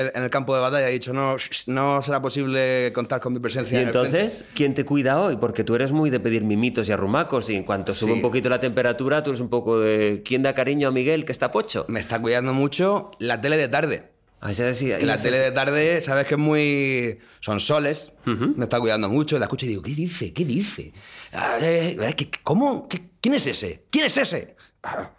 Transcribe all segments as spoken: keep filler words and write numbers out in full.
en el campo de batalla he dicho, no, no será posible contar con mi presencia. Y en entonces, ¿quién te cuida hoy? Porque tú eres muy de pedir mimitos y arrumacos y en cuanto sube sí. un poquito la temperatura, tú eres un poco de ¿quién da cariño a Miguel que está pocho? Me está cuidando mucho la tele de tarde. Ah, esa sí, Que la esa- tele de tarde, sabes que es muy... Son soles, Uh-huh. me está cuidando mucho, la escucho y digo, ¿qué dice? ¿Qué dice? Ah, eh, eh, ¿qué- ¿Cómo? ¿Qué- ¿Quién es ese? ¿Quién es ese? Ah,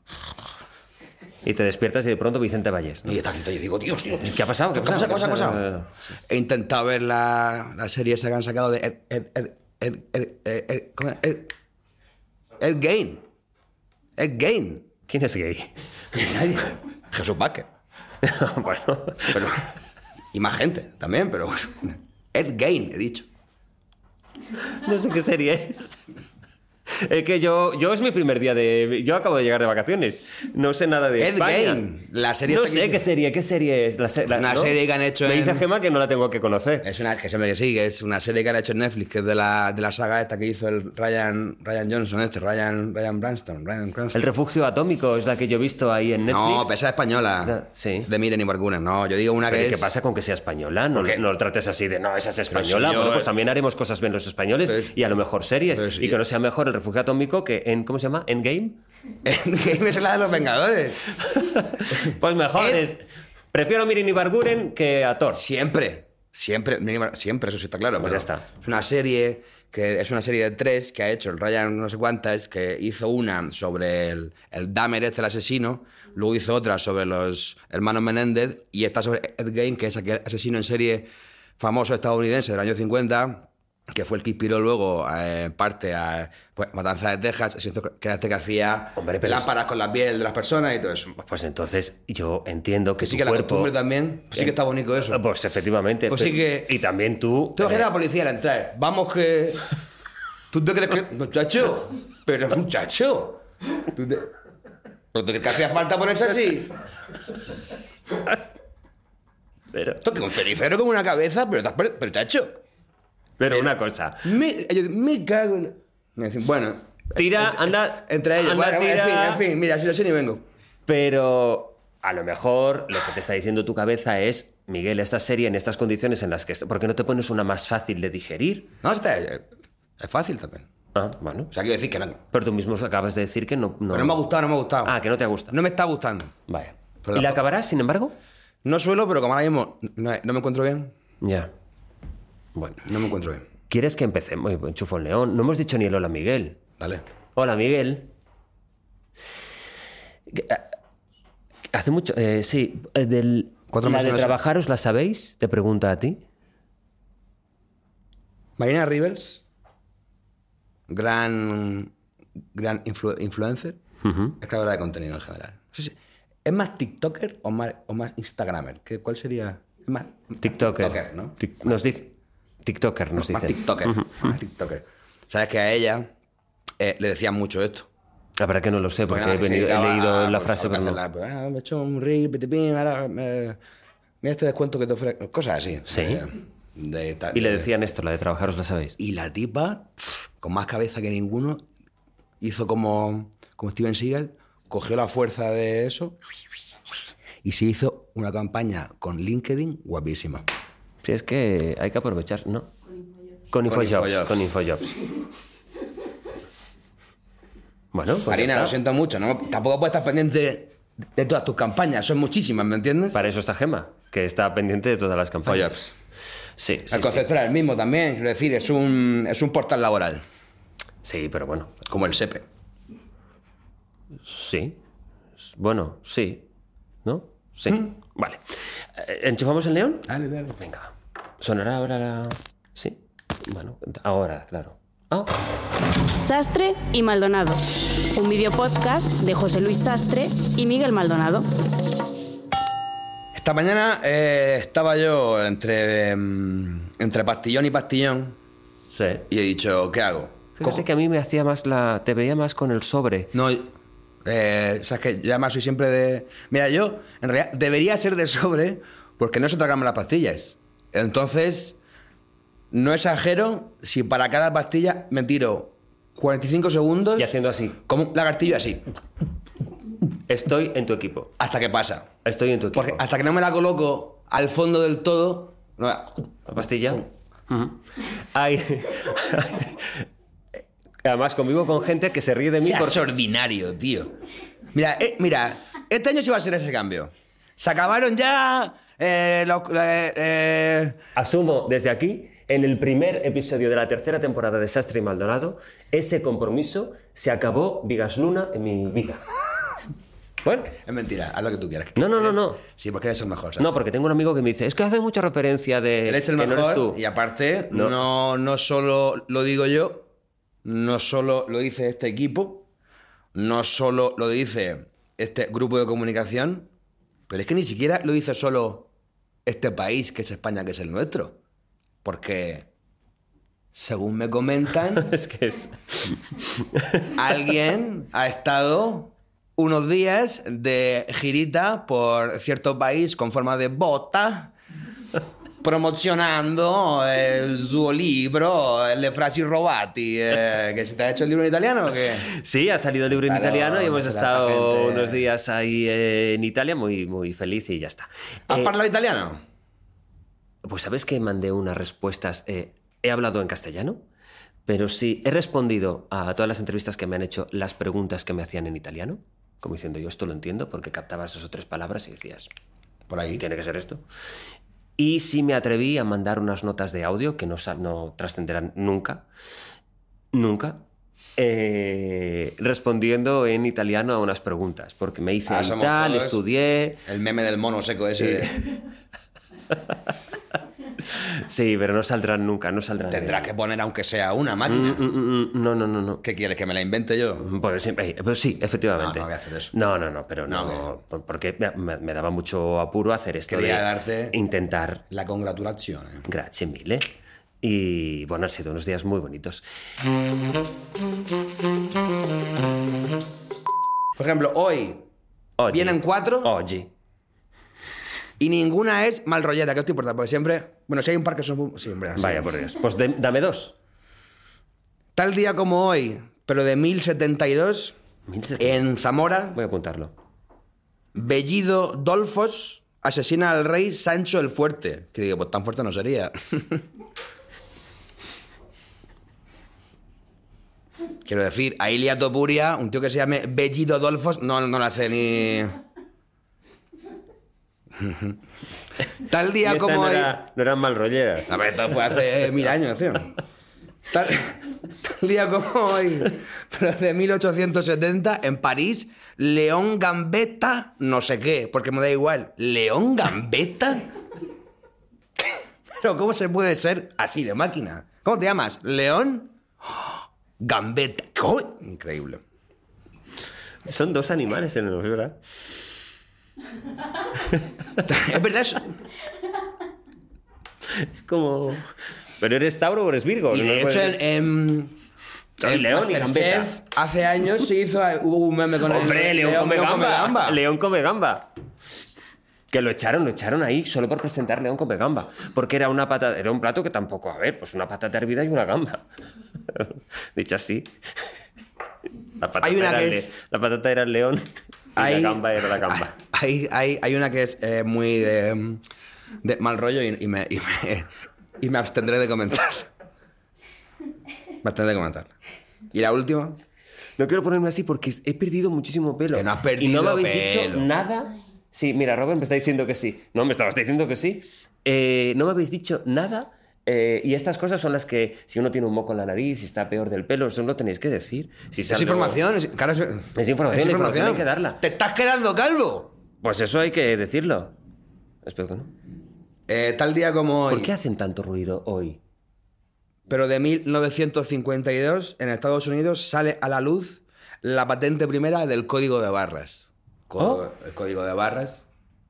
Y te despiertas y de pronto Vicente Valles, ¿no? y yo digo, Dios, Dios. ¿Qué ha pasado? ¿Qué ha pasado? ¿Qué ha pasado? ¿Qué ha pasado? Eh, sí. He intentado ver la, la serie esa que han sacado de Ed, Ed, Ed, Ed, Ed, Ed, Ed, ¿cómo es? Ed, Ed Gein. Ed Gein. ¿Quién es gay? Jesús Vázquez. Bueno, Pero, y más gente también, pero bueno. Ed Gein, he dicho. no sé qué serie es. Es que yo, yo es mi primer día de... Yo acabo de llegar de vacaciones. No sé nada de Ed España. Gein, la serie No esta sé que- qué serie, qué serie es. La se- la- Una ¿no? serie que han hecho Me dice en- Gemma que no la tengo que conocer. Es una, que siempre que sí, que es una serie que han hecho en Netflix, que es de la, de la saga esta que hizo el Ryan, Ryan Johnson, este, Ryan, Ryan Branston, Ryan Cranston. El refugio atómico es la que yo he visto ahí en Netflix. No, pesa española. Ah, sí. De Miren y Bargunen. No, yo digo una Pero que ¿y ¿qué es... pasa con que sea española? No, Porque- no lo trates así de, no, esa es española. si yo- Bueno, pues también haremos cosas bien los españoles Pero es- y a lo mejor series. pero si y que yo- no sea mejor el refugio atómico que en, ¿cómo se llama? ¿Endgame? Endgame es la de los Vengadores. Pues mejor Ed- es... Prefiero Mirin y Barguren que a Thor. Siempre, siempre, siempre, eso sí está claro. Pues pero ya está. Es una serie que es una serie de tres que ha hecho el Ryan no sé cuántas, que hizo una sobre el, el Dahmer este, el asesino, luego hizo otra sobre los hermanos Menéndez y esta sobre Ed Gein, que es aquel asesino en serie famoso estadounidense del año cincuenta, que fue el que inspiró luego eh, parte a pues, Matanza de Texas, ese que era este que hacía Hombre, pero lámparas con la piel de las personas y todo eso. Pues entonces yo entiendo que Que sí tu que la cuerpo... costumbre también, pues sí que está bonito eso. Pues efectivamente. Pues sí que- Y también tú... Te imaginas eh, a la policía al entrar. Vamos que... ¿Tú te crees que...? Muchacho. Pero muchacho. ¿Tú te... ¿Pero tú crees que hacía falta ponerse así? pero, Esto que un cericero con una cabeza, pero, te has per- pero chacho. pero una cosa. Me, ellos, me cago en... Me dicen, bueno... Tira, anda... Entre ellos. anda, Bueno, tira, en fin, en fin. Mira, si lo sé ni vengo. Pero a lo mejor lo que te está diciendo tu cabeza es, Miguel, esta serie en estas condiciones en las que... ¿Por qué no te pones una más fácil de digerir? No, está, es fácil también. Ah, bueno. O sea, quiero decir que no... Pero tú mismo acabas de decir que no... No, Pero no me ha gustado, no me ha gustado. Ah, que no te gusta. No me está gustando. Vaya. Pero ¿Y la- la acabarás, sin embargo? No suelo, pero como ahora mismo no, no me encuentro bien, Ya. Bueno. no me encuentro bien. ¿Quieres que empecemos? Enchufo el león. No hemos dicho ni el hola, Miguel. Dale. Hola, Miguel. Que, ah, Hace mucho... eh, sí, eh, del... Cuatro ¿La meses de no sé. trabajaros la sabéis? Te pregunta a ti. Marina Rivers, gran, gran influ- influencer, Ujú. es creadora de contenido en general. Sí, sí. ¿Es más TikToker o más, o más Instagramer? ¿Qué, ¿Cuál sería? Es más TikToker. TikToker, ¿no? Tic- nos dice... TikToker nos Más dice. TikToker. Más TikToker. Sabes que a ella eh, le decían mucho esto. La verdad que no lo sé, porque Bueno, he, que se venido- he dedicaba leído a, la pues, frase, a pero no. hacerla, pues, ah, me he hecho un reel, pitipín, ahora, eh, mira este descuento que te ofrece. Cosas así. Sí. Eh, de tal- Y le de- decían esto, la de trabajaros la sabéis. Y la tipa, pf, con más cabeza que ninguno, hizo como, como Steven Seagal, cogió la fuerza de eso y se hizo una campaña con LinkedIn guapísima. Si es que hay que aprovechar, ¿no? Con InfoJobs. InfoJobs. Con InfoJobs. Bueno, pues Marina, ya lo está. siento mucho, ¿no? Tampoco puedes estar pendiente de todas tus campañas, son muchísimas, ¿me entiendes? Para eso está Gema, que está pendiente de todas las campañas. InfoJobs. Sí, sí, El sí. concepto era el mismo también, quiero decir, es un, es un portal laboral, Sí, pero bueno. como el SEPE. Sí. Bueno, sí. ¿No? Sí. Mm. Vale. Eh, ¿Enchufamos el león? Dale, dale. Venga, va. ¿Sonará ahora la...? Sí. Bueno, ahora, claro. Ah, Sastre y Maldonado, un videopodcast de José Luis Sastre y Miguel Maldonado. Esta mañana eh, estaba yo entre, mm, entre pastillón y pastillón sí. y he dicho, ¿qué hago? Fíjate Cojo- que a mí me hacía más la... Te veía más con el sobre. No, eh, sabes que yo además soy siempre de... Mira, yo en realidad debería ser de sobre porque no sé tragarme las pastillas. Entonces, no exagero si para cada pastilla me tiro cuarenta y cinco segundos Y haciendo así. como un lagartillo así, Estoy en tu equipo. hasta que pasa. Estoy en tu equipo. Porque hasta que no me la coloco al fondo del todo... No, ¿La pastilla? Uh-huh. Hay... Además, convivo con gente que se ríe de mí por... por... ordinario, tío. Mira, eh, mira, este año sí va a ser ese cambio. Se acabaron ya... Eh, lo, eh, eh... Asumo desde aquí, en el primer episodio de la tercera temporada de Sastre y Maldonado, ese compromiso se acabó Vigas Luna en mi vida. Bueno. Es mentira, haz lo que tú quieras. No, no, eres... no, no. Sí, porque eres el mejor, ¿sabes? No, porque tengo un amigo que me dice, es que hace mucha referencia de... Eres el que mejor no eres tú. Y aparte, no. No, no solo lo digo yo, no solo lo dice este equipo, no solo lo dice este grupo de comunicación, pero es que ni siquiera lo dice solo este país, que es España, que es el nuestro. Porque, según me comentan, es que es... alguien ha estado unos días de girita por cierto país con forma de bota, promocionando eh, su libro, Le frasi robati. Eh, ¿Que se te ha hecho el libro en italiano o qué? Sí, ha salido el libro en Claro, italiano y hemos será estado esta gente. unos días ahí eh, en Italia muy, muy feliz y ya está. ¿Has Eh, parlado italiano? Pues sabes que mandé unas respuestas. Eh, he hablado en castellano, pero sí he respondido a todas las entrevistas que me han hecho las preguntas que me hacían en italiano, como diciendo yo esto lo entiendo, porque captabas dos o tres palabras y decías, Por ahí. tiene que ser esto. Y sí me atreví a mandar unas notas de audio que no, sa- no trascenderán nunca, nunca, eh, respondiendo en italiano a unas preguntas, porque me hice Ah, ahí somos tal, todos estudié. El meme del mono seco ese. de- Sí, pero no saldrán nunca, no saldrán. de- Tendrás que poner aunque sea una máquina. Mm, mm, mm, No, no, no, no. ¿Qué quieres? ¿Que me la invente yo? Pues sí, eh, pues sí, efectivamente. No, no voy a hacer eso. No, no, no, pero no, No, por- porque me, me- me daba mucho apuro hacer esto Quería de darte- intentar. La congratulación. Grazie mille. Y bueno, han sido unos días muy bonitos. Por ejemplo, hoy Oggi. vienen cuatro Oggi. y ninguna es mal rollera. ¿Qué te importa? Porque siempre... Bueno, si hay un par que son... Sí, hombre, así. Vaya por Dios. Pues de- dame dos. Tal día como hoy, pero de mil setenta y dos, mil setenta. en Zamora, Voy a apuntarlo. Bellido Dolfos asesina al rey Sancho el Fuerte. Que digo, pues tan fuerte no sería. Quiero decir, a Ilia Topuria, un tío que se llame Bellido Dolfos, no, no le hace ni... Tal día Y esta como no, hoy... era- no eran mal rolleras. A ver, esto fue hace mil años, tío. Tal, tal día como hoy, pero de mil ochocientos setenta, en París, León Gambetta, no sé qué, porque me da igual. ¿León Gambetta? Pero ¿cómo se puede ser así de máquina? ¿Cómo te llamas? ¿León? Gambetta. ¿Cómo? Increíble. Son dos animales en el ¿verdad? Es verdad eso. Es como... ¿Pero eres Tauro o eres Virgo? Y No de hecho, puedes- en, en, Soy en León y Masterchef, Gambetta. hace años se hizo, hubo un meme con ¡Hombre, el León, come, gamba. gamba. León come gamba. Que lo echaron, lo echaron ahí solo por presentar León come gamba. Porque era una patata, era un plato que tampoco, a ver, pues una patata hervida y una gamba. Dicho así. La patata, Hay una era que el, es- la patata era el león y Hay- la gamba era la gamba. Hay, hay, hay una que es eh, muy de, de mal rollo y, y me, y, me, y me abstendré de comentar. Me abstendré de comentar. ¿Y la última? No quiero ponerme así porque he perdido muchísimo pelo. Que no has Y perdido no me habéis pelo. dicho nada. Sí, mira, Robert me está diciendo que sí. No, me estabas diciendo que sí. Eh, no me habéis dicho nada. eh, y estas cosas son las que, si uno tiene un moco en la nariz, si está peor del pelo, eso lo tenéis que decir. Si Es sale- información. Es, claro, es, Es información, la información hay que darla. ¡Te estás quedando calvo! Pues eso hay que decirlo. Espero que no. Eh, tal día como hoy, ¿Por qué hacen tanto ruido hoy? pero de mil novecientos cincuenta y dos, en Estados Unidos sale a la luz la patente primera del código de barras. Co- Oh. El código de barras.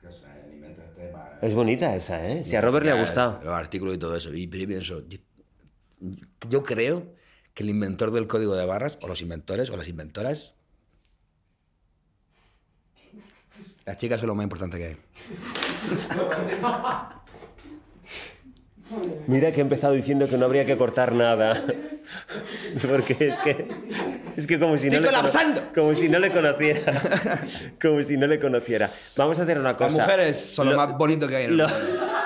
Es bonita esa, ¿eh? Si a Robert le ha gustado. Los artículos y todo eso. Y yo pienso, yo, yo creo que el inventor del código de barras, o los inventores, o las inventoras, las chicas son lo más importante que hay. Mira que he empezado diciendo que no habría que cortar nada. Porque es que... Es que como si no ¡Estoy le colapsando! cono- como si no le conociera. Como si no le conociera. Vamos a hacer una cosa. Las mujeres son lo, Lo- más bonito que hay en el lo- mundo.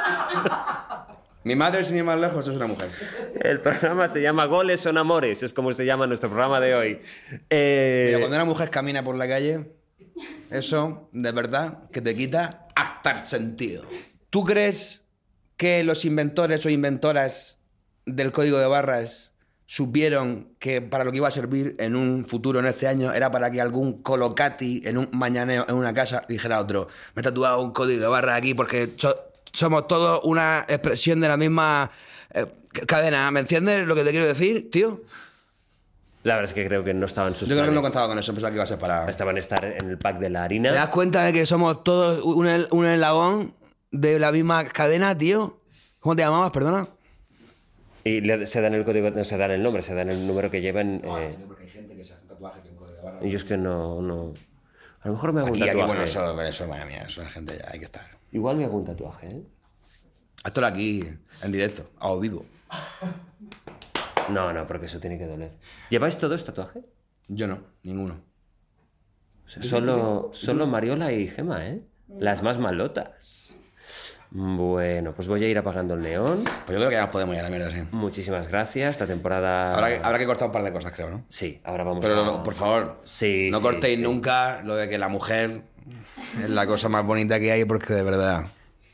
Mi madre, sin ir más lejos, es una mujer. El programa se llama Goles son amores. Es como se llama nuestro programa de hoy. Eh, Mira, cuando una mujer camina por la calle, eso, de verdad, que te quita hasta el sentido. ¿Tú crees que los inventores o inventoras del código de barras supieron que para lo que iba a servir en un futuro, en este año, era para que algún colocati en un mañaneo en una casa dijera a otro, me he tatuado un código de barras aquí porque so- somos todos una expresión de la misma eh, cadena? ¿Me entiendes lo que te quiero decir, tío? La verdad es que creo que no estaban sus Yo creo que no planes. contaba con eso, pensaba que iba a ser para... Estaban estar en el pack de la harina. ¿Te das cuenta de que somos todos un, el- un eslabón de la misma cadena, tío? ¿Cómo te llamabas, perdona? Y le- se dan el código, no se dan el nombre, se dan el número que llevan. Eh, Porque hay gente que se hace tatuaje con código de barra. y yo es que no, no. A lo mejor me hago un Aquí, aquí, tatuaje. bueno, eso, eso, madre mía, eso la gente ya hay que estar. Igual me hago un tatuaje, ¿eh? Esto aquí, en directo, a o vivo. No, no, porque eso tiene que doler. ¿Lleváis todos tatuaje? Yo no, ninguno. O sea, solo, solo Mariola y Gema, ¿eh? Las más malotas. Bueno, pues voy a ir apagando el neón. Pues yo creo que ya nos podemos ir a la mierda, sí. Muchísimas gracias. La temporada. Habrá que, habrá que cortar un par de cosas, creo, ¿no? Sí, ahora vamos Pero, a. no, por favor, Sí, no sí, cortéis sí. nunca lo de que la mujer es la cosa más bonita que hay, porque de verdad...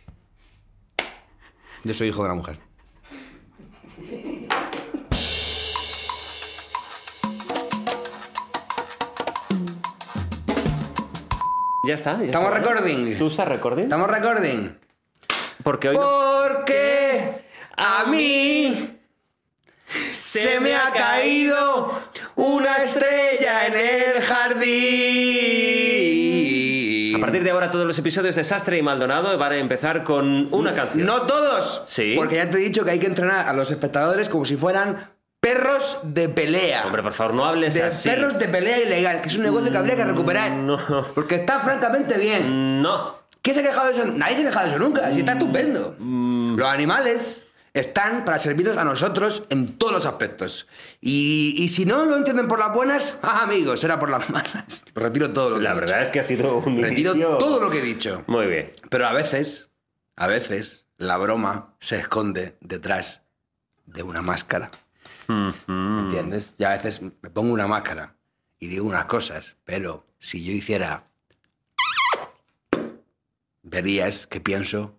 Yo soy hijo de una mujer. Ya está. ya ¿Estamos está, ¿no? recording? ¿Tú estás recording? ¿Estamos recording? Porque hoy. no- Porque a mí se me ha caído una estrella en el jardín. A partir de ahora todos los episodios de Sastre y Maldonado van a empezar con una canción. No todos. Sí. Porque ya te he dicho que hay que entrenar a los espectadores como si fueran perros de pelea. Hombre, por favor, no hables de así. perros de pelea ilegal, que es un negocio que habría que recuperar. No. Porque está francamente bien. No. ¿Quién se ha quejado de eso? Nadie se ha quejado de eso nunca. Si está estupendo. Mm. Los animales están para servirnos a nosotros en todos los aspectos. Y, y si no lo entienden por las buenas, ah, amigos, será por las malas. Retiro todo lo que La he verdad dicho. es que ha sido un Retiro inicio- todo lo que he dicho. Muy bien. Pero a veces, a veces, la broma se esconde detrás de una máscara. ¿Entiendes? Y a veces me pongo una máscara y digo unas cosas, pero si yo hiciera... verías que pienso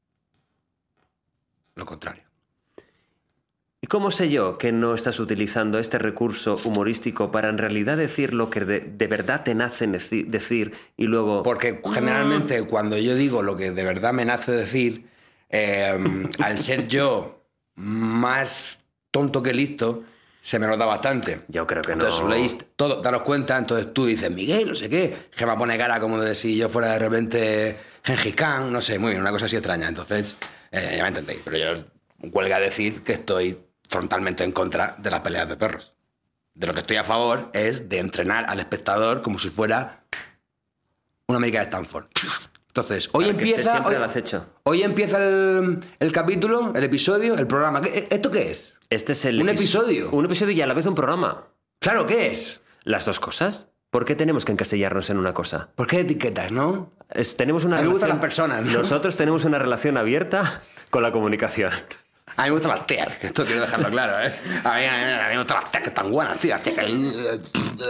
lo contrario. ¿Y cómo sé yo que no estás utilizando este recurso humorístico para en realidad decir lo que de, de verdad te nace neci- decir y luego... Porque generalmente cuando yo digo lo que de verdad me nace decir, eh, al ser yo más tonto que listo, se me nota bastante. Yo creo que no. Entonces leéis todo, daros cuenta, entonces tú dices, Miguel, no sé qué, Gemma pone cara como de si yo fuera de repente Gengis Khan, no sé, muy bien, una cosa así extraña. Entonces, eh, ya me entendéis, pero yo huelga decir que estoy frontalmente en contra de las peleas de perros. De lo que estoy a favor es de entrenar al espectador como si fuera una América de Stanford. Entonces, hoy Para que esté empieza... siempre Hoy, al acecho. hoy empieza el, el capítulo, el episodio, el programa. ¿Qué- ¿Esto qué es? Este es el Un epis- episodio. Un episodio y a la vez un programa. Claro, ¿qué es? Las dos cosas. ¿Por qué tenemos que encasillarnos en una cosa? ¿Por qué etiquetas, no? Es- tenemos una A mí me relación... gustan las personas, ¿no? Nosotros tenemos una relación abierta con la comunicación. A mí me gustan las tías, que esto quiero dejarlo claro, ¿eh? A mí, a mí me gustan las tías que están buenas, tías. Tías que...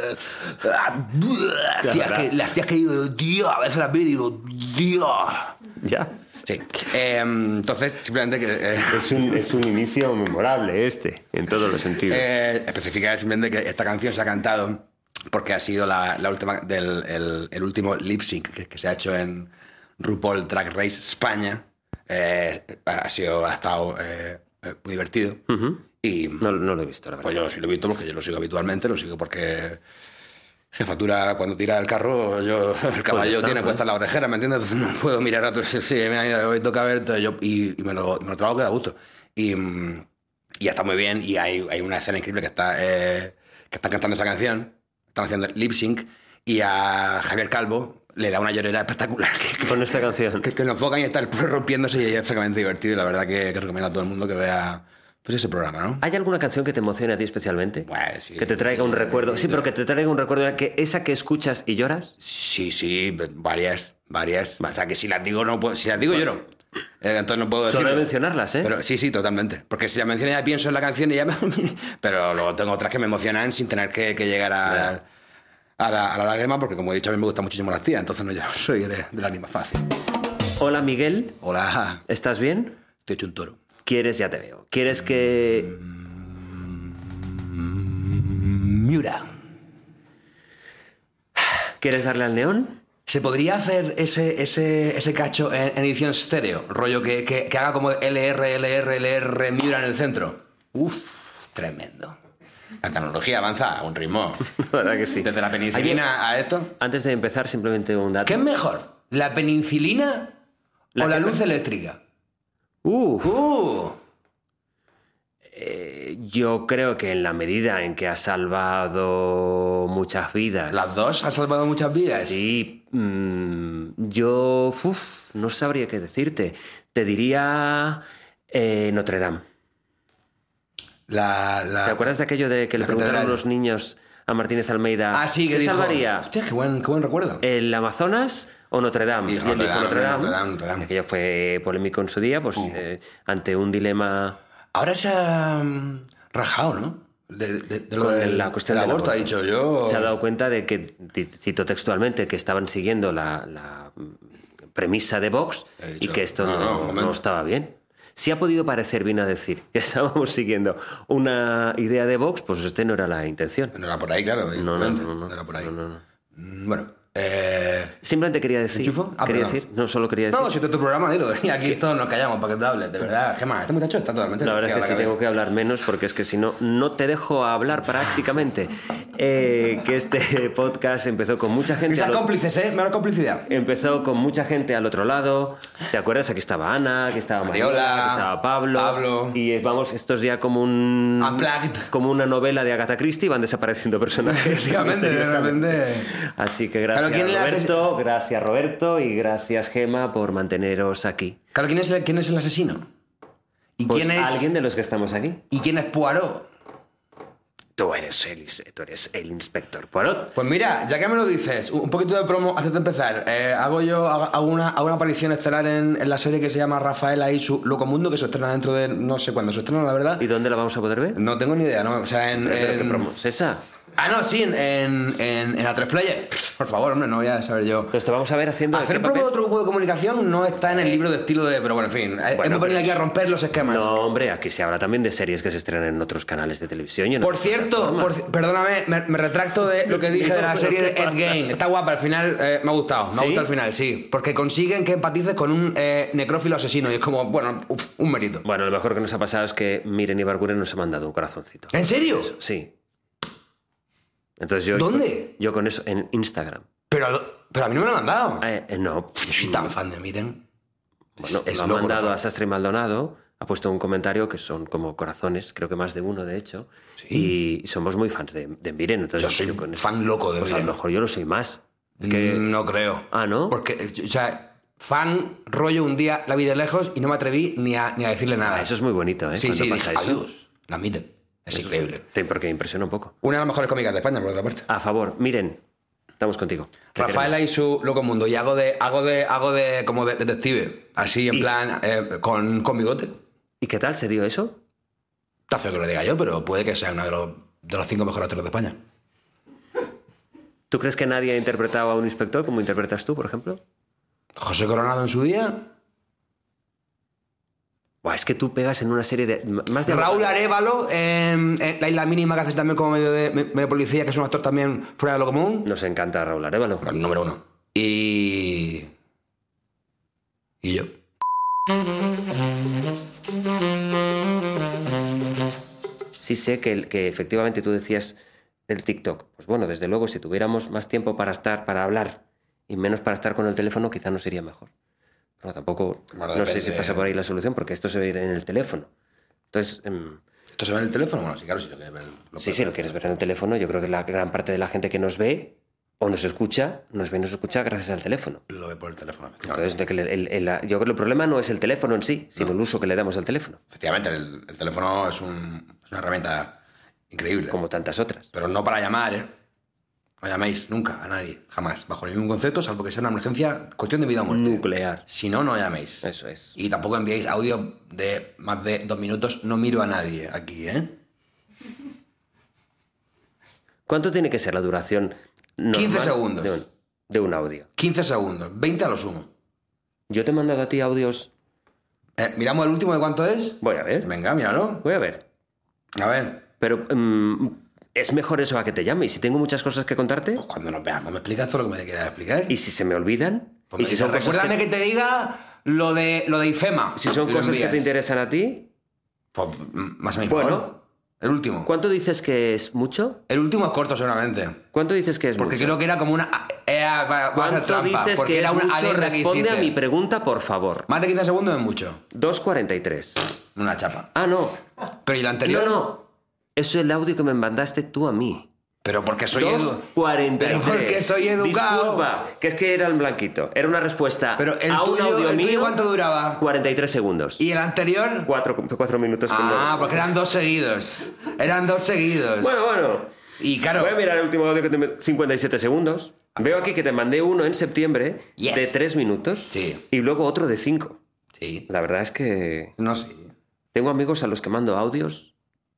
Tías que, las tías que digo, Dios, a veces las veo y digo, Dios. Ya. Sí. Eh, entonces, simplemente que... eh, Es un, es un inicio memorable este, en todos los sentidos. Eh, especificar simplemente que esta canción se ha cantado porque ha sido la, la última del el, el último lip sync que, que se ha hecho en RuPaul Drag Race España. Eh, ha sido ha estado eh, eh, muy divertido. Ujú. Y no, no lo he visto, la verdad. pues yo sí lo he visto porque yo lo sigo habitualmente, lo sigo porque jefatura cuando tira el carro, yo el caballo está, tiene ¿eh? puesta la orejera, ¿me entiendes? Entonces no puedo mirar a otros. Sí, mira, hoy toca ver entonces yo, y, y me lo, me lo trago que da gusto. Y, mm, y está muy bien y hay, hay una escena increíble que está eh, que están cantando esa canción, están haciendo lip sync y a Javier Calvo le da una llorera espectacular. Que, Con esta canción. Que, que lo enfocan y está el perro rompiéndose y es francamente divertido. Y la verdad que, que recomiendo a todo el mundo que vea pues ese programa, ¿no? ¿Hay alguna canción que te emocione a ti especialmente? Pues sí, que te traiga sí, un recuerdo. Sí, sí. pero que te traiga un recuerdo de que esa que escuchas y lloras. Sí, sí, varias, varias. Vale. O sea, que si las digo, no puedo, si las digo, lloro. Eh, entonces no puedo decirlo. Solo de mencionarlas, ¿eh? Pero, sí, sí, totalmente. Porque si la menciono ya pienso en la canción y ya me... Pero luego tengo otras que me emocionan sin tener que, que llegar a, a, la, a la lágrima, porque como he dicho, a mí me gustan muchísimo las tías, entonces no, yo soy de, de la anima fácil. Hola, Miguel. Hola. ¿Estás bien? Te he hecho un toro. ¿Quieres? Ya te veo. ¿Quieres que...? Miura. ¿Quieres darle al neón? ¿Se podría hacer ese, ese, ese cacho en, en edición estéreo? Rollo que, que, que haga como L R, L R, L R, Miura en el centro. Uf, tremendo. La tecnología avanza a un ritmo. La verdad que sí. Desde la penicilina a esto. Antes de empezar, simplemente un dato. ¿Qué es mejor? ¿La penicilina La o la que- luz eléctrica? Uf. Uh, Eh, yo creo que en la medida en que ha salvado muchas vidas... las dos han salvado muchas vidas. Sí, mm, yo uf, no sabría qué decirte. Te diría eh, Notre Dame. La, la... ¿Te acuerdas de aquello de que le la preguntaron catedral. unos niños a Martínez Almeida? Ah, sí, que ¿qué dijo... salvaría? Hostia, qué buen, qué buen recuerdo. ¿El Amazonas o Notre Dame? Y Y, dijo él Notre dijo Dame, Notre Dame. Notre Dame, Notre Dame. Aquello fue polémico en su día, pues Uh. eh, ante un dilema... Ahora se ha mm, rajado, ¿no? De, de, de lo Con del- la cuestión del del aborto. Ha dicho yo... Se ha dado cuenta de que, cito textualmente, que estaban siguiendo la, la premisa de Vox He y dicho, que esto no, no, no, un no momento. estaba bien. Si ha podido parecer bien a decir que estábamos siguiendo una idea de Vox, pues este no era la intención. No era por ahí, claro. No, no, evidentemente. no, no, era por ahí. no, no, no. Mm, Bueno, eh... Simplemente quería decir... ¿Enchufo? Ah, quería perdón. decir, no solo quería decir... No, si este es tu programa, dilo. Y aquí todos nos callamos para que te hables. De verdad, Gemma, este muchacho está totalmente... La verdad es que sí desquiciado tengo que hablar menos porque es que si no, no te dejo hablar prácticamente. Eh, que este podcast empezó con mucha gente... Esas al o- cómplices, ¿eh? Menos complicidad. Empezó con mucha gente al otro lado. ¿Te acuerdas? Aquí estaba Ana, aquí estaba Mariola, Mariola, aquí estaba Pablo. Pablo. Y eh, vamos, esto es ya como un... Unplugged. Como una novela de Agatha Christie, van desapareciendo personajes. Efectivamente, de misteriosamente. repente... Así que gracias Pero ¿quién le hace- Roberto, gracias Roberto y gracias Gema por manteneros aquí. Claro, ¿quién es el, quién es el asesino? ¿Y Pues quién es... alguien de los que estamos aquí. ¿Y quién es Poirot? Tú eres el, tú eres el inspector Poirot. Pues mira, ya que me lo dices, un poquito de promo antes de empezar. Eh, hago yo hago hago una, hago una aparición estelar en, en la serie que se llama Rafaela y su Locomundo, que se estrena dentro de... No sé cuándo se estrena, la verdad. ¿Y dónde la vamos a poder ver? No tengo ni idea, ¿no? O sea, en... ¿Pero en- qué promo es esa? Ah, no, sí, en, en, en, en A tres Player. Por favor, hombre, no voy a saber yo. Pues te vamos a ver haciendo... Hacer ¿qué promo de papel? otro grupo de comunicación no está en el libro de estilo de... Pero bueno, en fin, Bueno, hemos venido pero aquí a es- romper los esquemas. No, hombre, aquí se habla también de series que se estrenan en otros canales de televisión. y en Por otras cierto, plataformas. por ci- perdóname, me, me retracto de lo que dije de la Pero, serie de ¿qué Ed pasa? Gein. Está guapa, al final eh, me ha gustado. Me ¿Sí? ha gustado al final, sí. Porque consiguen que empatices con un eh, necrófilo asesino y es como, bueno, uf, un mérito. Bueno, lo mejor que nos ha pasado es que Miren Ibarguren nos ha mandado un corazoncito. ¿En serio? Sí. Entonces yo... ¿Dónde? Yo con eso en Instagram. Pero, pero a mí no me lo han mandado. Eh, eh, no. Yo soy tan fan de Miren. Bueno, Es lo ha loco, mandado lo a fan. Sastre Maldonado. Ha puesto un comentario que son como corazones, creo que más de uno, de hecho. Y somos muy fans de, de Miren. Entonces, Yo soy con eso- fan loco de Pues a Miren. lo mejor yo lo soy más. Es que... Mm, No creo. Ah, ¿no? Porque, o sea, fan, rollo un día, la vi de lejos y no me atreví ni a, ni a decirle nada. Ah, eso es muy bonito, ¿eh? Sí, Cuando sí, pasa dije, eso. adiós. La Miren. Es increíble. Sí, porque impresiona un poco. Una de las mejores cómicas de España, por otra parte. A favor, Miren, estamos contigo. Te Rafaela y su Loco Mundo. Y hago de, hago de, hago de como de detective. Así, en Y- plan, eh, con, con bigote. queremos. ¿Y qué tal se dio eso? Está feo que lo diga yo, pero puede que sea uno de los, de los cinco mejores actores de España. ¿Tú crees que nadie ha interpretado a un inspector como interpretas tú, por ejemplo? José Coronado en su día. Buah, es que tú pegas en una serie de... Más de Raúl Arévalo en, en La Isla Mínima, que hace también como medio de medio policía, que es un actor también fuera de lo común. Nos encanta Raúl Arévalo. El número uno. Y... Y yo. Sí sé que, el- que efectivamente tú decías del TikTok. Pues bueno, desde luego, si tuviéramos más tiempo para estar, para hablar y menos para estar con el teléfono, quizá no sería mejor. Pero tampoco, Bueno, no sé si depende. pasa por ahí la solución, porque esto se ve en el teléfono. Entonces, em, ¿Esto se ve en el teléfono? Bueno, sí, claro, sí lo quieres ver. lo sí, puedes si ver. lo quieres ver en el teléfono, yo creo que la gran parte de la gente que nos ve o nos escucha, nos ve y nos escucha gracias al teléfono. Lo ve por el teléfono. Entonces, el, el, el, el, yo creo que el problema no es el teléfono en sí, sino no. el uso que le damos al teléfono. Efectivamente, el, el teléfono es, un, es una herramienta increíble. Como tantas otras. Pero no para llamar, ¿eh? No llaméis nunca a nadie, jamás, bajo ningún concepto, salvo que sea una emergencia, cuestión de vida o muerte. Nuclear. Si no, no llaméis. Eso es. Y tampoco enviéis audio de más de dos minutos. No miro a nadie aquí, ¿eh? ¿Cuánto tiene que ser la duración normal quince segundos. De un, de un audio? quince segundos, veinte a lo sumo. Yo te he mandado a ti audios... Eh, ¿Miramos el último de cuánto es? Voy a ver. Venga, míralo. Voy a ver. A ver. Pero um, es mejor eso a que te llame. Y si tengo muchas cosas que contarte... Pues cuando nos veamos me explicas todo lo que me quieras explicar. ¿Y si se me olvidan? Pues ¿Y si son recuérdame que... que te diga lo de, lo de IFEMA. Si son cosas envías. que te interesan a ti... Pues más o menos. Bueno... El último. ¿Cuánto dices que es mucho? El último es corto, seguramente. ¿Cuánto dices que es porque mucho? Porque creo que era como una... Eh, va, ¿Cuánto trampa, dices que era es una mucho? Responde a mi pregunta, por favor. Más de quince segundos es mucho. dos cuarenta y tres. Una chapa. Ah, no. Pero ¿y la anterior? No, no. Eso es el audio que me mandaste tú a mí. Pero porque soy educado. dos cuarenta y tres. Pero porque soy educado. Disculpa, que es que era en blanquito. Era una respuesta Pero el a un tuyo, audio el mío. tuyo ¿cuánto duraba? cuarenta y tres segundos. ¿Y el anterior? Cuatro, cuatro minutos con Ah, dos. porque eran dos seguidos. Eran dos seguidos. Bueno, bueno. Y claro... Voy a mirar el último audio que te... cincuenta y siete segundos. Veo aquí que te mandé uno en septiembre yes. de tres minutos. Sí. Y luego otro de cinco. Sí. La verdad es que... No sé. Tengo amigos a los que mando audios...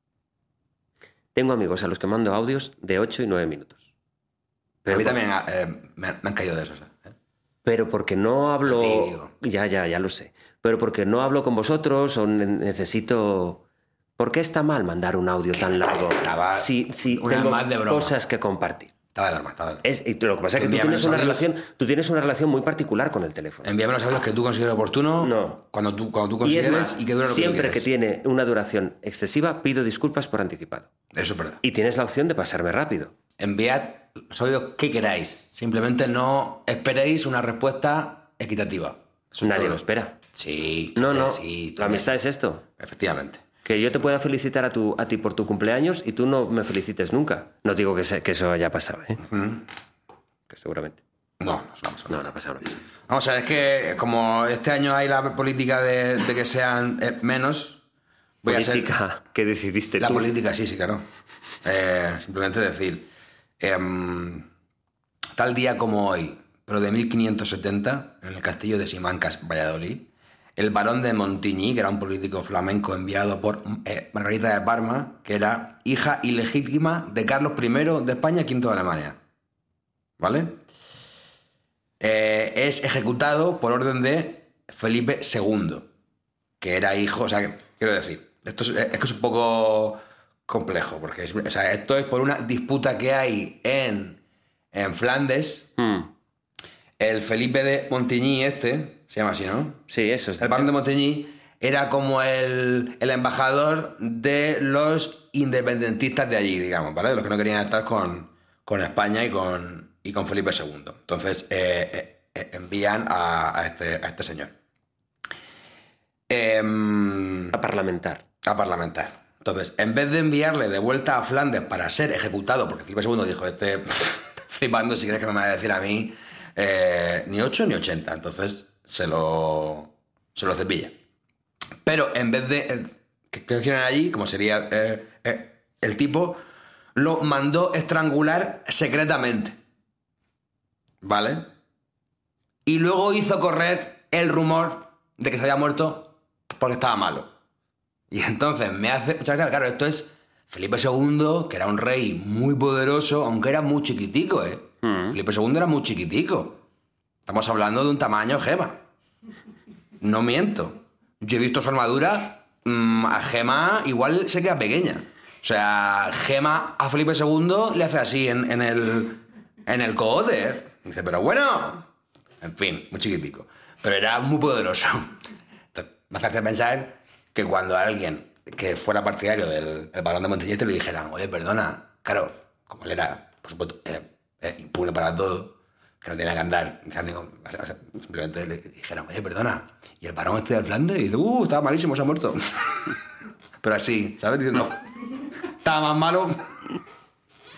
Tengo amigos a los que mando audios de ocho y nueve minutos. Pero a mí también eh, me, han, me han caído de esos. ¿eh? Pero porque no hablo... Ya, ya, ya lo sé. Pero porque no hablo con vosotros o necesito... ¿Por qué está mal mandar un audio tan largo estaba si, si tengo más de broma. cosas que compartir? Estaba de broma, estaba de broma. Es, y lo que pasa es que tú tienes, una relación, tú tienes una relación muy particular con el teléfono. Envíame los audios que tú consideres oportuno. No. Cuando tú, cuando tú consideres y, es más, y que dure lo siempre que, que tiene una duración excesiva, pido disculpas por anticipado. Eso es verdad. Y tienes la opción de pasarme rápido. Enviad los audios que queráis. Simplemente no esperéis una respuesta equitativa. Eso Nadie todo. Lo espera. Sí. No, no. Sí, la amistad es esto. Efectivamente. Que yo te pueda felicitar a, tu, a ti por tu cumpleaños y tú no me felicites nunca. No digo que, se, que eso haya pasado, ¿eh? Uh-huh. Que seguramente. No, no, no, no, no, no ha pasado, no ha pasado. Vamos a ver, es que como este año hay la política de, de que sean eh, menos... Voy ¿Política a ser, que decidiste la tú? La política, sí, sí, claro. Eh, simplemente decir, eh, tal día como hoy, pero de mil quinientos setenta, en el castillo de Simancas, Valladolid, el barón de Montigny, que era un político flamenco enviado por eh, Margarita de Parma, que era hija ilegítima de Carlos primero de España, quinto de Alemania. ¿Vale? Eh, es ejecutado por orden de Felipe segundo, que era hijo... O sea, que, quiero decir, esto es, es que es un poco complejo, porque es, o sea, esto es por una disputa que hay en, en Flandes. Mm. El Felipe de Montigny este... Se llama así, ¿no? Sí, eso es. El barón de Montigny era como el, el embajador de los independentistas de allí, digamos, ¿vale? De los que no querían estar con, con España y con, y con Felipe segundo. Entonces eh, eh, envían a, a, este, a este señor. Eh, a parlamentar. A parlamentar. Entonces, en vez de enviarle de vuelta a Flandes para ser ejecutado, porque Felipe segundo dijo, este flipando, si quieres que me vaya a decir a mí, eh, ni ocho ni ochenta. Entonces... Se lo, se lo cepilla. Pero en vez de eh, que, que hicieran allí, como sería eh, eh, el tipo, lo mandó estrangular secretamente. ¿Vale? Y luego hizo correr el rumor de que se había muerto porque estaba malo. Y entonces me hace mucha gracia, claro, esto es Felipe segundo, que era un rey muy poderoso, aunque era muy chiquitico, ¿eh? Mm. Felipe segundo era muy chiquitico. Estamos hablando de un tamaño Gema. No miento. Yo he visto su armadura. Mmm, a Gema igual se queda pequeña. O sea, Gema a Felipe segundo le hace así en, en el en el cogote. ¿eh? Dice, pero bueno. En fin, muy chiquitico. Pero era muy poderoso. Entonces, me hace pensar que cuando alguien que fuera partidario del el barón de Montigny le dijeran, oye, perdona, claro, como él era, por supuesto, eh, eh, impune para todo, que no tenía que andar, o sea, simplemente le dijeron, oye, perdona, y el varón este del Flandes, y dice, uh, estaba malísimo, se ha muerto. Pero así, ¿sabes? Diciendo, estaba más malo. Que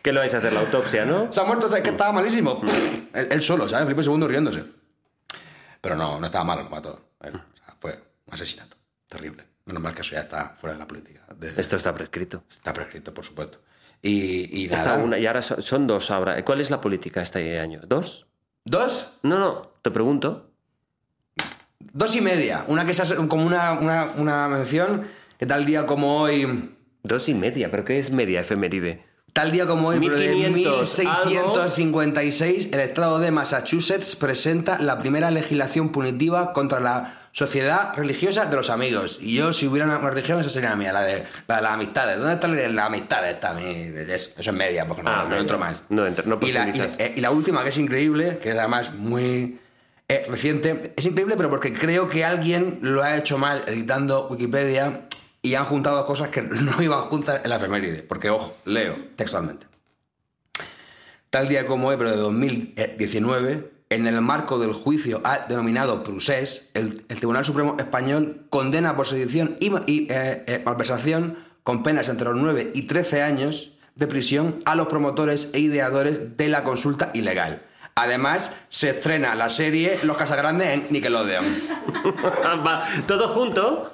¿Qué le vais a hacer? La autopsia, ¿no? Se ha muerto, ¿sabes? Que estaba malísimo. él, él solo, ¿sabes? Felipe segundo riéndose. Pero no, no estaba malo, lo mató. Él, o sea, fue un asesinato terrible. Menos mal que eso ya está fuera de la política. De... Esto está prescrito. Está prescrito, por supuesto. Y, y Está nada. una, y ahora son, son dos ahora. ¿Cuál es la política este año? ¿Dos? ¿Dos? No, no, te pregunto. Dos y media. Una que es como una, una, una mención que tal día como hoy... Dos y media, ¿pero qué es media efeméride? Tal día como hoy, pero de mil mil quinientos seiscientos cincuenta y seis, el estado de Massachusetts presenta la primera legislación punitiva contra la sociedad religiosa de los amigos. Y yo, si hubiera una religión, esa sería la mía, la de, la de las amistades. ¿Dónde está la amistad esta? Eso es media, porque no, Ah, no media. entro más. No entro, no y, la, y, la, profundizas. y la última, que es increíble, que es además muy eh, reciente, es increíble, pero porque creo que alguien lo ha hecho mal editando Wikipedia y han juntado cosas que no iban juntas en la efeméride. Porque, ojo, leo textualmente. Tal día como hoy, pero de dos mil diecinueve, en el marco del juicio denominado Procés, el, el Tribunal Supremo Español condena por sedición y, y eh, eh, malversación con penas entre los nueve y trece años de prisión a los promotores e ideadores de la consulta ilegal. Además, se estrena la serie Los Casagrandes en Nickelodeon. Va, ¿todo junto?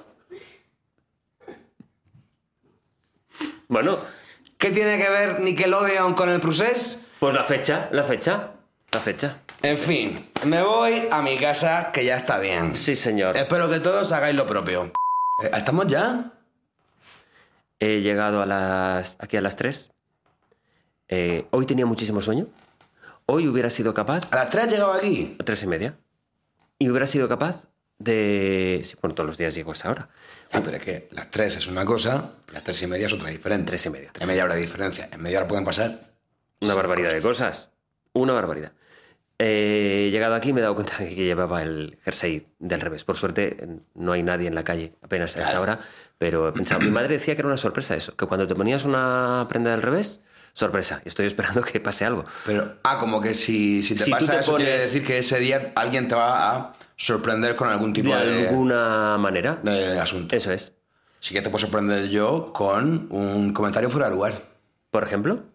Bueno, ¿Qué tiene que ver Nickelodeon con el Procés? pues la fecha, la fecha, la fecha. En fin, me voy a mi casa, que ya está bien. Sí, señor. Espero que todos hagáis lo propio. Eh, ¿Estamos ya? He llegado a las, aquí a las tres. Eh, hoy tenía muchísimo sueño. Hoy hubiera sido capaz... ¿A las tres has llegado aquí? A tres y media. Y hubiera sido capaz de... Sí, bueno, todos los días llego a esa hora. Ah, pero es que las tres es una cosa, las tres y media es otra diferente. Tres y media, tres Hay media hora de diferencia. En media hora pueden pasar... Una barbaridad de cosas. Una barbaridad. Eh, he llegado aquí y me he dado cuenta de que llevaba el jersey del revés. Por suerte no hay nadie en la calle apenas a esa hora, pero he pensado, mi madre decía que era una sorpresa eso, que cuando te ponías una prenda del revés, sorpresa, y estoy esperando que pase algo. Pero, ah, como que si, si te Si tú pasa te eso, quiere pones- decir que ese día alguien te va a sorprender con algún tipo De de, alguna manera. de asunto. Eso es. Sí que te puedo sorprender yo con un comentario fuera de lugar. Por ejemplo.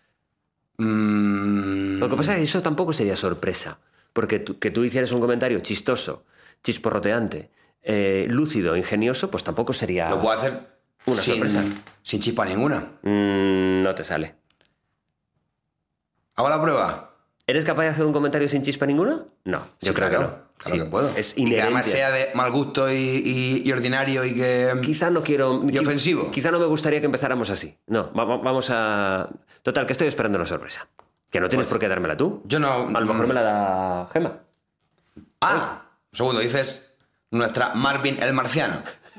Mm, Lo que pasa es que eso tampoco sería sorpresa. Porque tú- que tú hicieras un comentario chistoso, chisporroteante, eh, lúcido, ingenioso, pues tampoco sería... lo puedo hacer Una sin, sorpresa. sin chispa ninguna. Mm, no te sale. ¿Hago la prueba? ¿Eres capaz de hacer un comentario sin chispa ninguna? No, yo Sí, creo claro, que no. Claro Sí, que puedo. Es Y que además inherente. sea de mal gusto y, y- y ordinario y que... Quizá no quiero... Y ofensivo. Quizá no me gustaría que empezáramos así. No, va- va- vamos a... Total, que estoy esperando una sorpresa. Que no tienes por qué dármela tú. Yo no... A lo mejor me la da Gema. Ah, un segundo, dices nuestra Marvin el Marciano.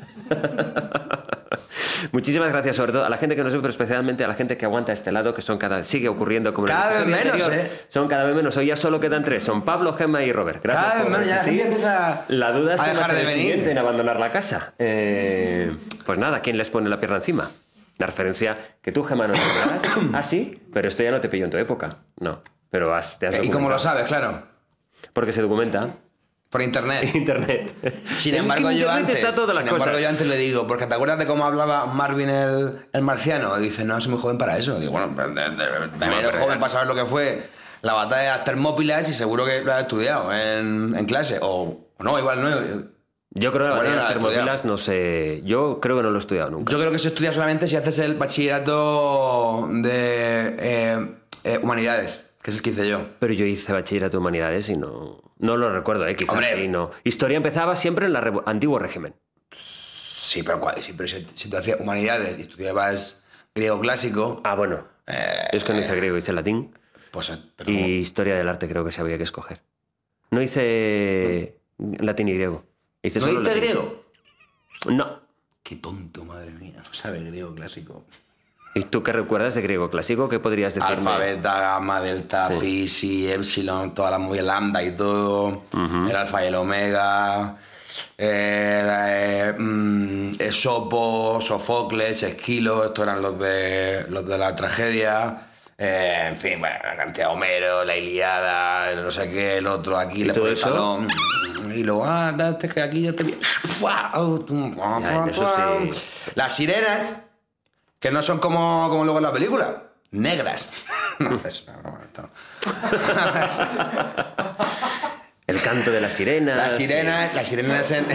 Muchísimas gracias, sobre todo a la gente que nos ve, pero especialmente a la gente que aguanta a este lado, que son cada sigue ocurriendo como en el Cada vez episodio menos, anterior. ¿eh? Son cada vez menos. Hoy ya solo quedan tres. Son Pablo, Gemma y Robert. Gracias Cada vez por menos, ya la resistir. gente empieza La duda es a que va a dejar ser de el venir. siguiente en abandonar la casa. Eh, pues nada, ¿quién les pone la pierna encima? La referencia que tú, Gemma, no te acuerdas. Ah, sí, pero esto ya no te pilló en tu época. No, pero has, te has ¿Y cómo lo documentado. sabes? Claro. Porque se documenta. Por internet. Internet. Sin En embargo, yo Internet antes, está todas las sin embargo, cosas. yo antes le digo, porque te acuerdas de cómo hablaba Marvin el, el Marciano. Dice, no, soy muy joven para eso. Digo, bueno, de, de, de, de menos joven para saber lo que fue la batalla de las Termópilas y seguro que lo has estudiado en, en clase. O, o no, igual no. Yo creo que Bueno, las no, termopilas no sé. Yo creo que no lo he estudiado nunca. Yo creo que se estudia solamente si haces el bachillerato de eh, eh, humanidades, que es el que hice yo. Pero yo hice bachillerato de humanidades y no, no lo recuerdo, ¿eh? Quizás Hombre. sí, no. Historia empezaba siempre en el revo- antiguo régimen. Sí, pero, ¿cuál? Sí, pero si, si tú hacías humanidades y estudiabas griego clásico, Ah, bueno. eh, Yo es que no hice griego, hice latín. pues... eh, Pero, Y historia del arte creo que se había que escoger. No hice latín y griego. Hice ¿no solo diste latín. griego? No. Qué tonto, madre mía, no sabe griego clásico. ¿Y tú qué recuerdas de griego clásico? ¿Qué podrías decirme? Alfa, beta, gamma, delta, Sí. phi, psi, epsilon, todas las muy lambda y todo, el alfa y el omega, eh, eh, mm, Esopo, Sofocles, Esquilo, estos eran los de, los de la tragedia. Eh, en fin, bueno, la cantidad de Homero, la Ilíada, el no sé qué, el otro, aquí le todo pone el eso? talón. Y luego, ah, date que aquí ya te vi. Ya, en eso sí. Las sirenas, que no son como, como luego en la película. negras. No, es una broma. No. El canto de las sirenas. Las sirenas, las sirenas en...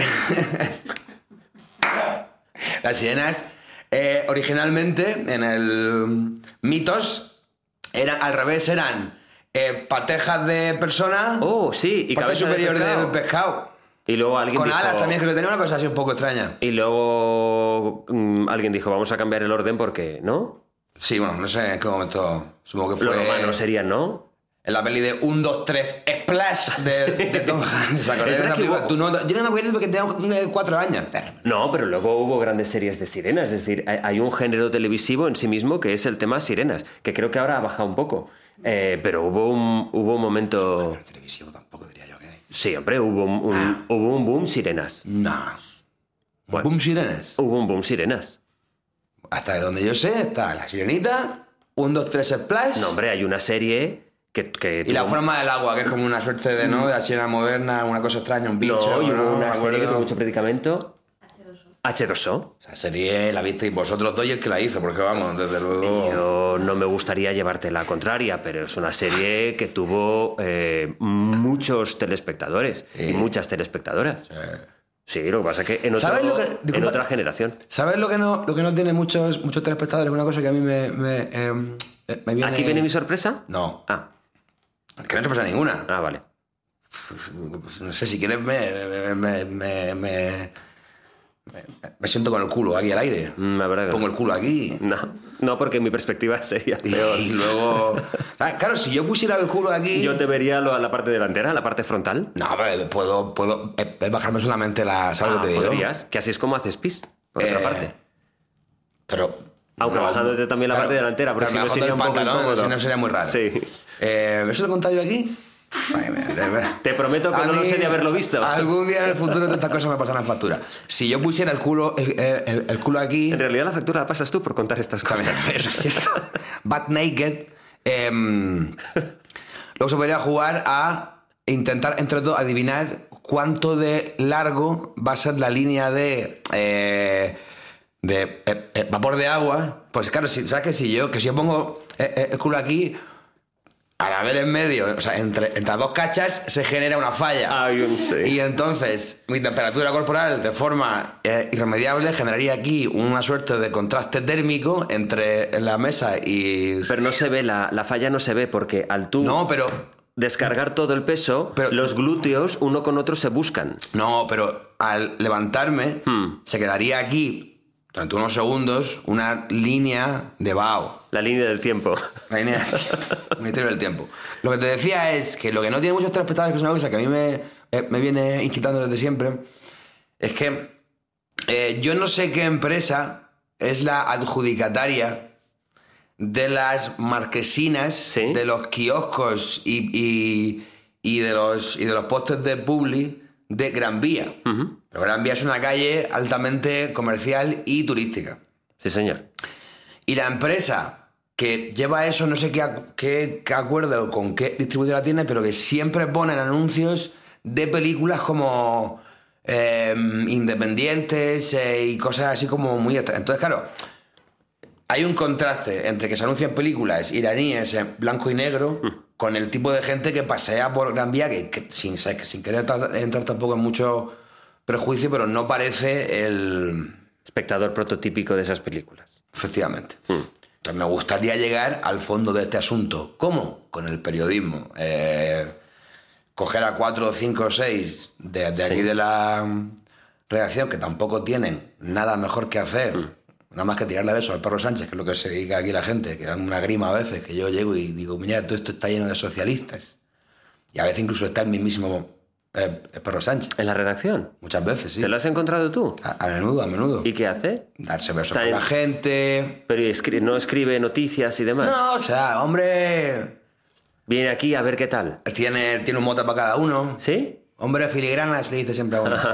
Las sirenas, eh, originalmente, en el mitos, era, al revés, eran eh, patejas de persona, Oh, sí, y parte cabeza superior de pescado. del pescado. Y luego alguien Con dijo... alas también, creo que tenía una cosa así un poco extraña. Y luego mm, alguien dijo, vamos a cambiar el orden porque, ¿no? Sí, bueno, no sé en qué momento, supongo que Los fue... romanos serían, ¿no? En la peli de un, dos, tres, Splash de, de Tom Hanks. ¿Acordáis Es de verdad esa que película? hubo- Tú no- yo no me acuerdo porque tenía cuatro años. No, pero luego hubo grandes series de sirenas. Es decir, hay- hay un género televisivo en sí mismo que es el tema sirenas, que creo que ahora ha bajado un poco. Eh, pero hubo un, hubo un momento... Pero televisivo tampoco diría yo que hay. Sí, hombre, hubo un, un- hubo un boom sirenas. No. Bueno. Boom Sirenes. Hubo un boom sirenas. Hasta de donde yo sé está la sirenita, un, dos, tres, Splash. No, hombre, hay una serie que... que Y la tuvo- forma del agua, que es como una suerte de, ¿no? De la sirena moderna, una cosa extraña, un bicho. No, y hubo ¿no? una Me serie que acuerdo. tuvo mucho predicamento. H dos O. Esa serie la visteis vosotros dos y el que la hizo, porque vamos, desde luego... Yo no me gustaría llevarte la contraria, pero es una serie que tuvo eh, muchos telespectadores y muchas telespectadoras. Sí, lo que pasa es que en, otro- ¿Sabes lo que- en disculpa. otra generación. ¿Sabes lo que no, lo que no tiene muchos, muchos telespectadores? Una cosa que a mí me, me, eh, me viene... ¿Aquí viene mi sorpresa? No, Ah, que no te pasa ninguna. ah, vale. Pues no sé, si quieres me, me, me, me, me, me siento con el culo aquí al aire. Mm, La verdad que Pongo el culo aquí. no. No, porque mi perspectiva sería Y, peor. y luego... Ah, claro, si yo pusiera el culo aquí... Yo te vería lo- la parte delantera, la parte frontal. No, pero puedo, puedo eh, eh, bajarme solamente la... ¿Sabes Ah, lo que te digo? podrías, que así es como haces pis, por otra Eh, parte. Pero... Aunque bajándote también la parte delantera, porque claro, si me no bajo sería del un poco pantalón, incómodo. si no sería muy raro. Sí. Eh, ¿Eso lo he contado yo aquí? Ay, me- me- Te prometo que A no lo mí, sé de haberlo visto. Algún día en el futuro de estas cosas me pasarán factura. Si yo pusiera el culo, el, el- el culo aquí... En realidad la factura la pasas tú por contar estas cosas. También, eso es cierto. Butt naked. em, luego se podría jugar a intentar, entre todos, adivinar cuánto de largo va a ser la línea de... eh, de eh, eh, vapor de agua. Pues claro, si, ¿sabes que si yo, que si yo pongo eh, eh, el culo aquí, al haber en medio, o sea, entre, entre las dos cachas se genera una falla. Hay un- sí. Y entonces mi temperatura corporal, de forma eh, irremediable, generaría aquí una suerte de contraste térmico entre la mesa y... Pero no se ve, la, la falla no se ve porque al tú No, pero... descargar todo el peso, Pero- los glúteos uno con otro se buscan. No, pero al levantarme, Hmm. se quedaría aquí, durante unos segundos, una línea de vaho. La línea del tiempo. La línea del misterio del tiempo. Lo que te decía es que lo que no tiene muchos telespectadores, que es una cosa que a mí me, eh, me viene inquietando desde siempre, es que eh, yo no sé qué empresa es la adjudicataria de las marquesinas, Sí. de los kioscos y, y, y de los, y de los postes de publi de Gran Vía. Ujú. Pero Gran Vía es una calle altamente comercial y turística. Sí, señor. Y la empresa que lleva eso, no sé qué, acu- qué, qué acuerdo con qué distribuidora tiene, pero que siempre ponen anuncios de películas como eh, independientes eh, y cosas así como muy... extra- Entonces, claro, hay un contraste entre que se anuncian películas iraníes en blanco y negro con el tipo de gente que pasea por Gran Vía, que, que sin, que sin querer tra- entrar tampoco en mucho prejuicio, pero no parece el... Espectador prototípico de esas películas. Efectivamente. Entonces me gustaría llegar al fondo de este asunto. ¿Cómo? Con el periodismo. Eh, coger a cuatro, cinco o seis de, de Sí. aquí de la mm, redacción, que tampoco tienen nada mejor que hacer, nada más que tirarle besos al perro Sánchez, que es lo que se dedica aquí la gente, que dan una grima a veces, que yo llego y digo, mira, todo esto está lleno de socialistas. Y a veces incluso está el mismísimo eh, el perro Sánchez. ¿En la redacción? Muchas veces, sí. ¿Te lo has encontrado tú? A, a menudo, a menudo. ¿Y qué hace? Darse besos Está con en- la gente. Pero escri- no escribe noticias y demás. No, o sea, hombre... Viene aquí a ver qué tal. Tiene, tiene un mote para cada uno. ¿Sí? Hombre filigranas, le dice siempre a uno.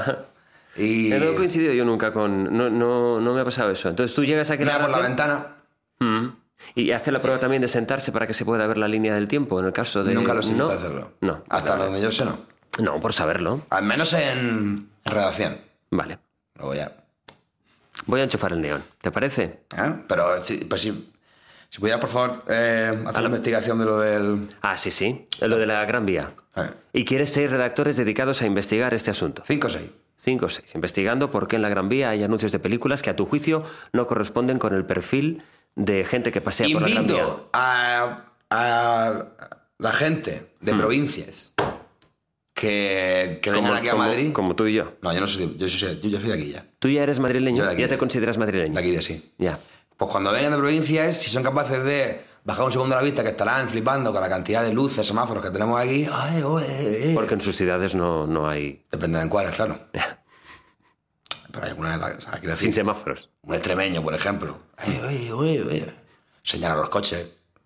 Y Eh, No he coincidido yo nunca con... No, no, no me ha pasado eso. Entonces tú llegas aquí a la mira por la redacción- ventana. Mm. Y hace la prueba también de sentarse para que se pueda ver la línea del tiempo, en el caso de... Nunca lo he ¿No? visto hacerlo. No. Hasta vale, donde yo sé, no. No, por saberlo. Al menos en redacción. Vale. Luego ya. Voy a enchufar el neón. ¿Te parece? ¿Eh? Pero sí, pues sí. Si pudieras, por favor, eh, hacer la- una investigación de lo del... Ah, sí, sí, lo de la Gran Vía. Eh, Y quieres seis redactores dedicados a investigar este asunto. cinco o seis. Cinco o seis. Investigando por qué en la Gran Vía hay anuncios de películas que a tu juicio no corresponden con el perfil de gente que pasea por la Gran Vía. Invito a, a la gente de provincias que, que vengan aquí a como- Madrid. como tú y yo. No, yo no soy, yo soy, yo, yo soy de aquí ya. Tú ya eres madrileño, Yo de aquí, ya te de- consideras madrileño. De aquí de sí. Ya. Pues cuando vengan de provincias, si son capaces de bajar un segundo a la vista, que estarán flipando con la cantidad de luces, semáforos que tenemos aquí. Ay, oh, eh, eh. Porque en sus ciudades no, no hay... Depende de en cuáles, claro. Pero hay alguna, o sea, quiero decir, Sin semáforos. un extremeño, por ejemplo. Ay, ay, ay, ay. Señalar los coches.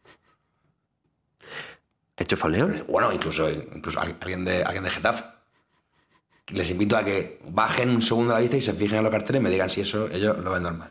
¿Hecho León? Bueno, incluso, incluso al- alguien de, alguien de Getafe. Les invito a que bajen un segundo a la vista y se fijen en los carteles y me digan si eso ellos lo ven normal.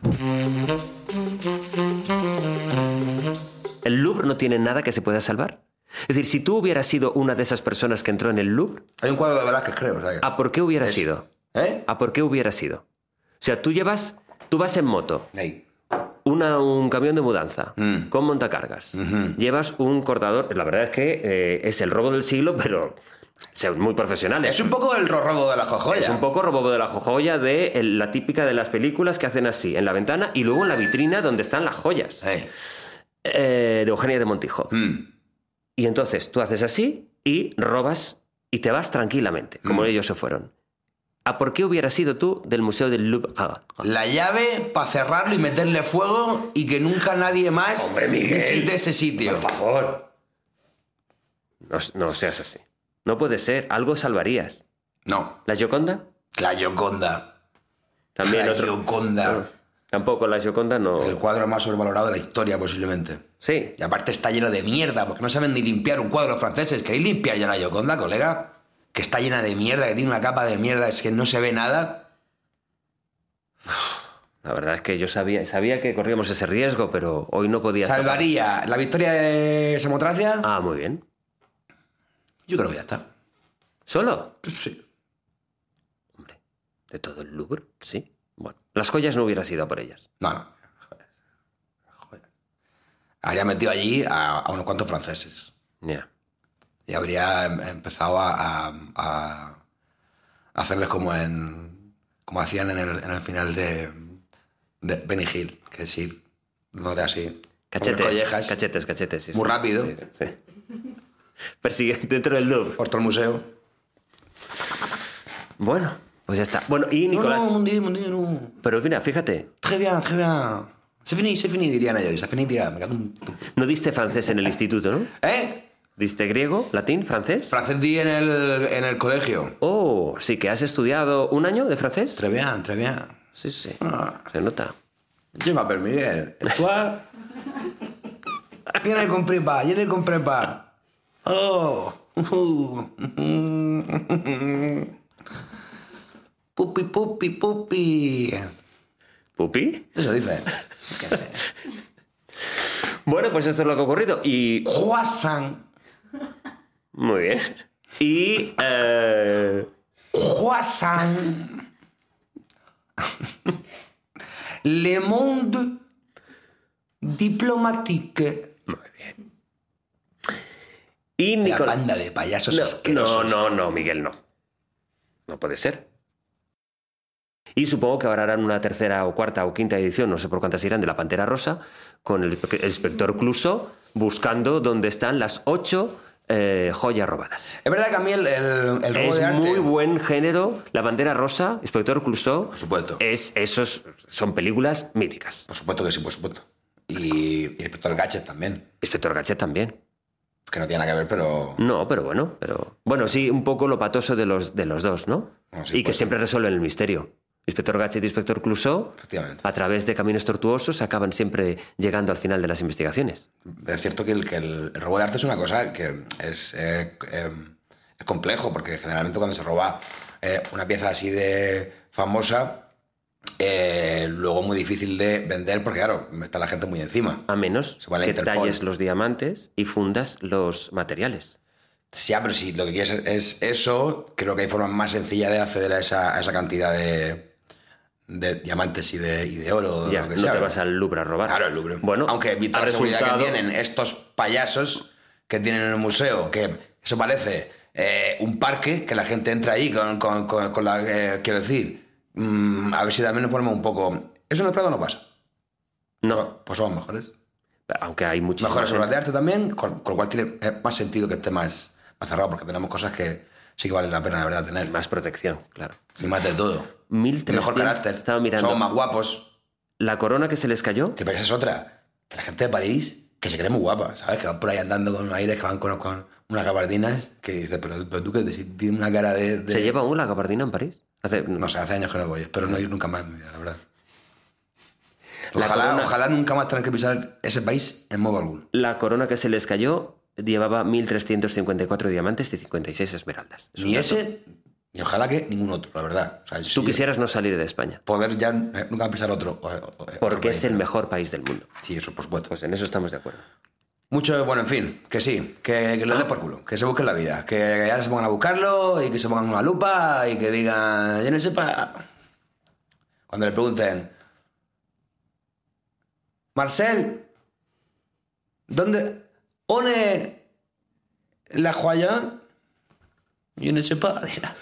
¿El Louvre no tiene nada que se pueda salvar? Es decir, si tú hubieras sido una de esas personas que entró en el Louvre, Hay un cuadro de Velázquez, creo. O sea, que- ¿a por qué hubieras Es- sido? ¿Eh? ¿A por qué hubieras sido? O sea, tú llevas... Tú vas en moto, Ahí. una, un camión de mudanza, Mm. con montacargas. Llevas un cortador... La verdad es que eh, es el robo del siglo, pero son muy profesionales. Es un poco el robo de la jojoya. Es un poco robo de la jojoya de el- la típica de las películas que hacen así, en la ventana y luego en la vitrina donde están las joyas. Eh. Eh, de Eugenia de Montijo. Mm. Y entonces tú haces así y robas y te vas tranquilamente, como Mm. ellos se fueron. ¿A por qué hubieras sido tú del Museo del Louvre? Ah, ah. La llave para cerrarlo y meterle fuego y que nunca nadie más Hombre, Miguel, visite ese sitio. Por favor. No, no seas así. No puede ser. Algo salvarías. No, ¿La Gioconda? la Gioconda. También la otro. Gioconda. Tampoco la Gioconda no. El cuadro más sobrevalorado de la historia, posiblemente. Sí. Y aparte está lleno de mierda, porque no saben ni limpiar un cuadro los franceses. ¿Queréis limpiar ya la Gioconda, colega? Que está llena de mierda, que tiene una capa de mierda, es que no se ve nada. La verdad es que yo sabía, sabía que corríamos ese riesgo, pero hoy no podía. ¿Salvaría la victoria de Samotracia? Ah, muy bien. Yo creo que ya está. ¿Solo? Pues sí. Hombre, de todo el Louvre, sí. Bueno, las joyas no hubiera sido por ellas. No, no. Joder. Joder. Habría metido allí a, a unos cuantos franceses. Ya. Y habría em- empezado a, a- a hacerles como en como hacían en el, en el final de, de Benny Hill, que es ir no era así. por las Cachetes, collejas, cachetes, cachetes. sí, muy sí. rápido, Sí, sí. Persigue dentro del Louvre. por todo el museo. Bueno, pues ya está. Bueno, y Nicolás. No, no, un día, un día, no. Pero mira, fíjate, Très bien, très bien. C'est fini, c'est fini, dirían ellos. C'est fini, tira. Me cago en tu- no diste francés en el instituto, ¿no? ¿Eh? ¿Diste griego, latín, francés? Francés di en el, en el colegio. Oh, sí, que has estudiado un año de francés. Très bien, très bien. Sí, sí. Ah. Se nota. Je m'appelle Miguel. Et toi? Viene con prepa, viene con prepa. Oh. Pupi, pupi, pupi. ¿Pupi? Eso dice. ¿Qué sé? Bueno, pues esto es lo que ha ocurrido. Y. Croissant. Muy bien. Y. eh, Croissant. Le monde diplomatique. Muy bien. Y La Nicolás. banda de payasos No, no, asquerosos. no, no, Miguel, no. No puede ser. Y supongo que ahora harán una tercera o cuarta o quinta edición, no sé por cuántas irán, de La Pantera Rosa, con el, el inspector Clouseau buscando dónde están las ocho eh, joyas robadas. Es verdad que a mí el, el, el robo Es de arte... muy buen género. La Pantera Rosa, inspector Clouseau. Por supuesto. Es, esos son películas míticas. Por supuesto que sí, por supuesto. Y, y el inspector Gadget también. Inspector Gadget también. Que no tiene nada que ver, pero... No, pero bueno, pero bueno, sí, un poco lo patoso de los, de los dos, ¿no? No, sí, y que pues. siempre resuelven el misterio. Inspector Gadget y Inspector Clouseau, Efectivamente. a través de caminos tortuosos, acaban siempre llegando al final de las investigaciones. Es cierto que el, que el, el robo de arte es una cosa que es, eh, eh, es complejo, porque generalmente cuando se roba eh, una pieza así de famosa, eh, luego muy difícil de vender, porque claro, está la gente muy encima. A menos Se va a la que Interpol. talles los diamantes y fundas los materiales. Sí, pero si lo que quieres es, es eso, creo que hay formas más sencillas de acceder a esa, a esa cantidad de, de diamantes y de, y de oro. Ya, lo que no sea, te vas al Louvre a robar. Claro, el Louvre. Bueno, aunque vista ha la seguridad resultado- que tienen estos payasos que tienen en el museo, que eso parece eh, un parque, que la gente entra ahí con, con, con, con la... Eh, quiero decir, mmm, a ver si también nos ponemos un poco... Eso en el Prado no pasa. No, Pues somos mejores. aunque hay muchísimas... Mejores obras de arte también, con, con lo cual tiene eh, más sentido que esté más, más cerrado, porque tenemos cosas que sí que vale la pena de verdad tener. Más protección, claro. Y más de todo. mil trescientos Mejor carácter. Estaba mirando. Somos más guapos. La corona que se les cayó, Que esa es otra. Que la gente de París, que se cree muy guapa, ¿sabes? Que van por ahí andando con aires, que van con, con unas gabardinas, que dices, pero, pero tú que tienes una cara de... de... ¿se lleva aún la gabardina en París? Hace... No sé, hace años que no voy, espero no ir nunca más en mi vida, la verdad. La Ojalá, corona- ojalá nunca más tener que pisar ese país en modo alguno. La corona que se les cayó llevaba mil trescientos cincuenta y cuatro diamantes y cincuenta y seis esmeraldas. Es un Ni dato. ese, ni ojalá que ningún otro, la verdad. O sea, Tú sí, quisieras no salir de España, poder ya eh, nunca pisar otro. o- o- otro porque país. es el mejor país del mundo. Sí, eso por supuesto. Pues en eso estamos de acuerdo. Mucho, bueno, en fin, que sí, que, que le den por culo, que se busquen la vida, que ahora se pongan a buscarlo y que se pongan una lupa y que digan, yo no sepa. Cuando le pregunten, Marcel, ¿dónde? ¿One la joya? Yo no sepa, dirá.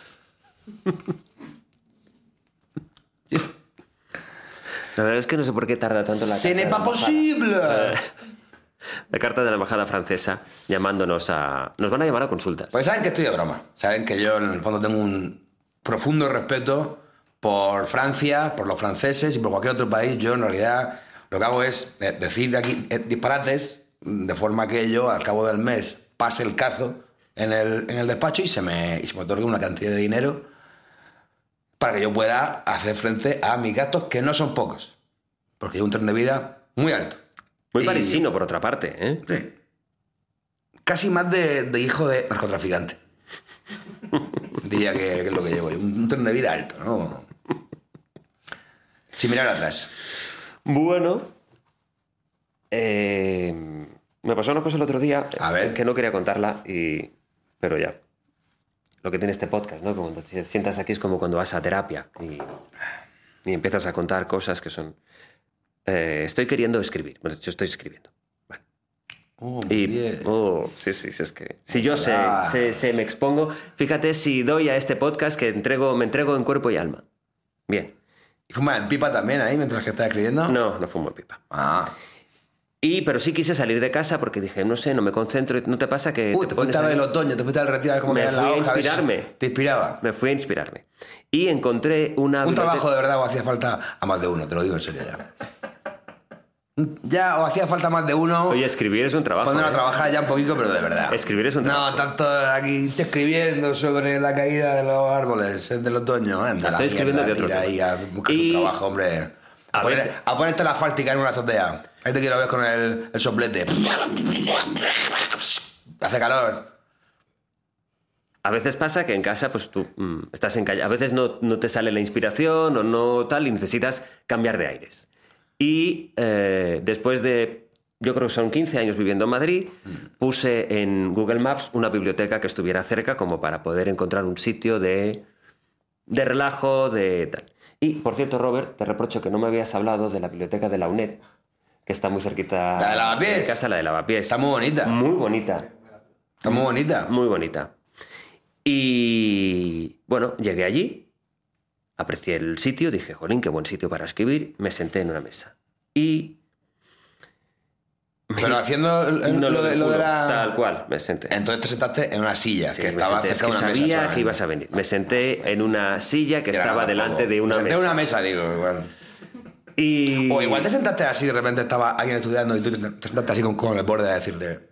La verdad es que no sé por qué tarda tanto la ¡Ce carta n'est de pas la embajada. possible! La carta de la embajada francesa llamándonos a... Nos van a llamar a consultas. Pues saben que estoy de broma. Saben que yo en el fondo tengo un profundo respeto por Francia, por los franceses y por cualquier otro país. Yo en realidad lo que hago es eh, decir aquí eh, disparates de forma que yo al cabo del mes pase el cazo en el, en el despacho y se, me, y se me otorgue una cantidad de dinero para que yo pueda hacer frente a mis gastos, que no son pocos. Porque hay un tren de vida muy alto. Muy Y- parisino, por otra parte, ¿eh? Sí. Casi más de, de hijo de narcotraficante. Diría que, que es lo que llevo yo. Un, un tren de vida alto, ¿no? Sin mirar atrás. Bueno, eh, me pasó una cosa el otro día A ver. que no quería contarla, y, pero ya. Lo que tiene este podcast, ¿no? Cuando te sientas aquí es como cuando vas a terapia y, y empiezas a contar cosas que son... Eh, estoy queriendo escribir. Bueno, de hecho, estoy escribiendo. Bueno. Oh, Y, oh, sí, sí, sí, es que... Si yo sé, Hola. sé, sé, me expongo... Fíjate si doy a este podcast que entrego, me entrego en cuerpo y alma. Bien. ¿Y fumas en pipa también ahí mientras que estás escribiendo? No, no fumo pipa. Ah. Y, pero sí quise salir de casa porque dije, no sé, no me concentro. ¿No te pasa que Uy, te te pones fuiste a ver ahí? el otoño, te fuiste al retiro a ver cómo Me caía la fui a hoja, a ver si inspirarme. Te inspiraba. Me fui a inspirarme. Y encontré una... Un biblioteca- trabajo de verdad o hacía falta a más de uno, te lo digo en serio ya. Ya, o hacía falta más de uno. Oye, escribir es un trabajo. Ponerlo a ¿eh? trabajar ya un poquito, pero de verdad. Escribir es un trabajo. No, tanto aquí estoy escribiendo sobre la caída de los árboles es del otoño. Anda, Estoy la escribiendo mierda, de otro tira tema. ahí a buscar Y- un trabajo, hombre. A, A poner- veces- a ponerte la fáltica en una azotea. Ahí te quiero ver con el, el soplete. Hace calor. A veces pasa que en casa, pues tú mm, estás en calle. A veces no, no te sale la inspiración o no tal y necesitas cambiar de aires. Y eh, después de, yo creo que son quince años viviendo en Madrid, puse en Google Maps una biblioteca que estuviera cerca como para poder encontrar un sitio de, de relajo, de tal. Y, por cierto, Robert, te reprocho que no me habías hablado de la biblioteca de la UNED, que está muy cerquita ¿La de Lavapiés? casa, la de Lavapiés. Está muy bonita. Muy bonita. Está muy bonita. Muy bonita. Y bueno, llegué allí, aprecié el sitio, dije, jolín, qué buen sitio para escribir, me senté en una mesa. Y... Pero haciendo el- el- no lo, de, lo de juro, la... Tal cual, me senté. Entonces te sentaste en una silla Sí, que me estaba senté. Es cerca que de una mesa. sabía solamente. que ibas a venir. Me senté en una silla que Era estaba nada, delante poco. de una Me senté mesa. en una mesa, digo, igual. Y... O igual te sentaste así, de repente estaba alguien estudiando y tú te te sentaste así con, con el borde a decirle...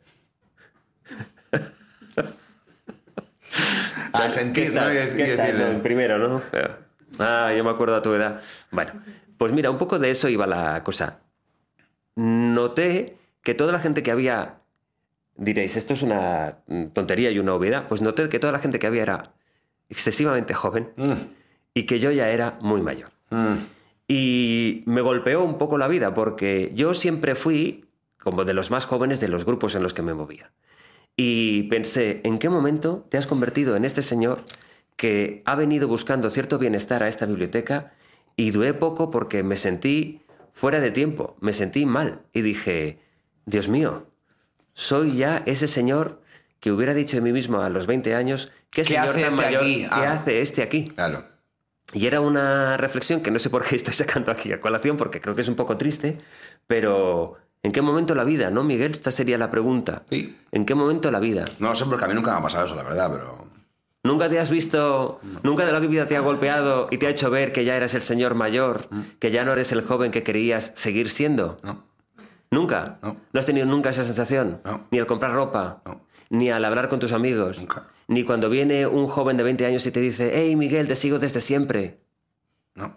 a ¿Qué sentir, estás? ¿no? Y, ¿Qué y estás? decirle... No, en primero, ¿no? Ah, yo me acuerdo a tu edad. Bueno, pues mira, un poco de eso iba la cosa. Noté que toda la gente que había... Diréis, esto es una tontería y una obviedad. Pues noté que toda la gente que había era excesivamente joven Mm, y que yo ya era muy mayor. mm. Y me golpeó un poco la vida porque yo siempre fui como de los más jóvenes de los grupos en los que me movía. Y pensé, ¿en qué momento te has convertido en este señor que ha venido buscando cierto bienestar a esta biblioteca Y dudé poco porque me sentí fuera de tiempo, me sentí mal. Y dije, Dios mío, soy ya ese señor que hubiera dicho de mí mismo a los veinte años, ¿qué, ¿Qué señor hace tan este mayor, aquí? ¿qué Ah. hace este aquí? Claro. Y era una reflexión que no sé por qué estoy sacando aquí a colación, porque creo que es un poco triste, pero ¿en qué momento la vida, no, Miguel? Esta sería la pregunta. Sí. ¿En qué momento la vida? No sé, porque a mí nunca me ha pasado eso, la verdad, pero... ¿Nunca te has visto, no. nunca de la vida te ha golpeado y te ha hecho ver que ya eres el señor mayor, mm. que ya no eres el joven que querías seguir siendo? No. ¿Nunca? No. ¿No has tenido nunca esa sensación? No. Ni al comprar ropa, no. ni al hablar con tus amigos, Nunca. Ni cuando viene un joven de veinte años y te dice, hey Miguel, te sigo desde siempre. No.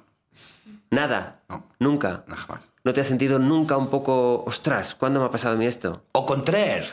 Nada. No. Nunca. No, jamás. ¿No te has sentido nunca un poco, ostras, ¿cuándo me ha pasado a mí esto? O contraire.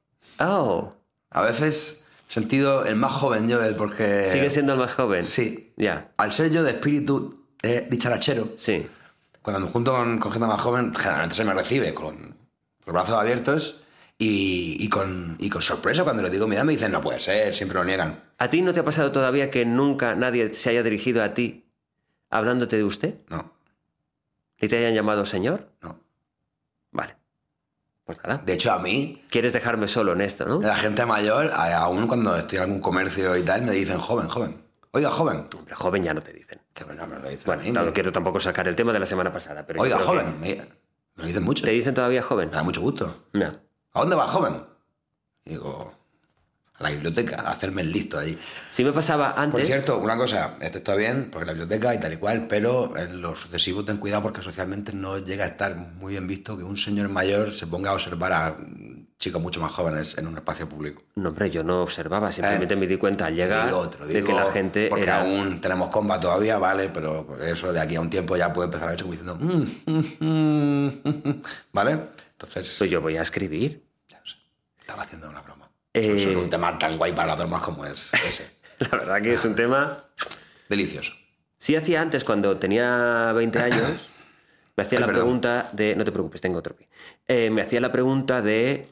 Oh. A veces he sentido el más joven yo del porque... ¿Sigue siendo el más joven? Sí. Ya. Al ser yo de espíritu eh, dicharachero, Sí. cuando me junto con, con gente más joven, generalmente se me recibe con los brazos abiertos y, y, con, y con sorpresa. Cuando les digo mi edad me dicen, no puede ser, siempre lo niegan. ¿A ti no te ha pasado todavía que nunca nadie se haya dirigido a ti hablándote de usted? No, ¿Y te hayan llamado señor? no. Vale. Pues nada. De hecho, a mí, Quieres dejarme solo en esto, ¿no? la gente mayor, a- aún cuando estoy en algún comercio y tal, me dicen joven, joven. Oiga, joven. Hombre, joven ya no te dicen. Que no me lo dicen. Bueno, a mí, no me- quiero tampoco sacar el tema de la semana pasada, pero yo Oiga, creo joven. Me, me lo dicen mucho. que- ¿Te dicen todavía joven? Me da mucho gusto. No. ¿A dónde va, joven? Y digo, a la biblioteca, a hacerme el listo ahí. Si me pasaba antes... Por cierto, una cosa, esto está bien, porque la biblioteca y tal y cual, pero en lo sucesivo ten cuidado porque socialmente no llega a estar muy bien visto que un señor mayor se ponga a observar a chicos mucho más jóvenes en un espacio público. No, hombre, yo no observaba, simplemente Eh, me di cuenta al llegar Digo otro, de digo, que la gente porque era... aún tenemos comba todavía, vale, pero eso de aquí a un tiempo ya puede empezar a hecho como diciendo... "Mm, mm, mm", ¿vale? Entonces, Pues yo voy a escribir. ya no sé, estaba haciendo una broma. Eh, Eso es un tema tan guay para las bromas como es ese. La verdad que es un tema... Delicioso. Sí hacía antes, cuando tenía veinte años, me hacía Ay, la perdón. pregunta de... No te preocupes, tengo otro pie. Eh, me hacía la pregunta de...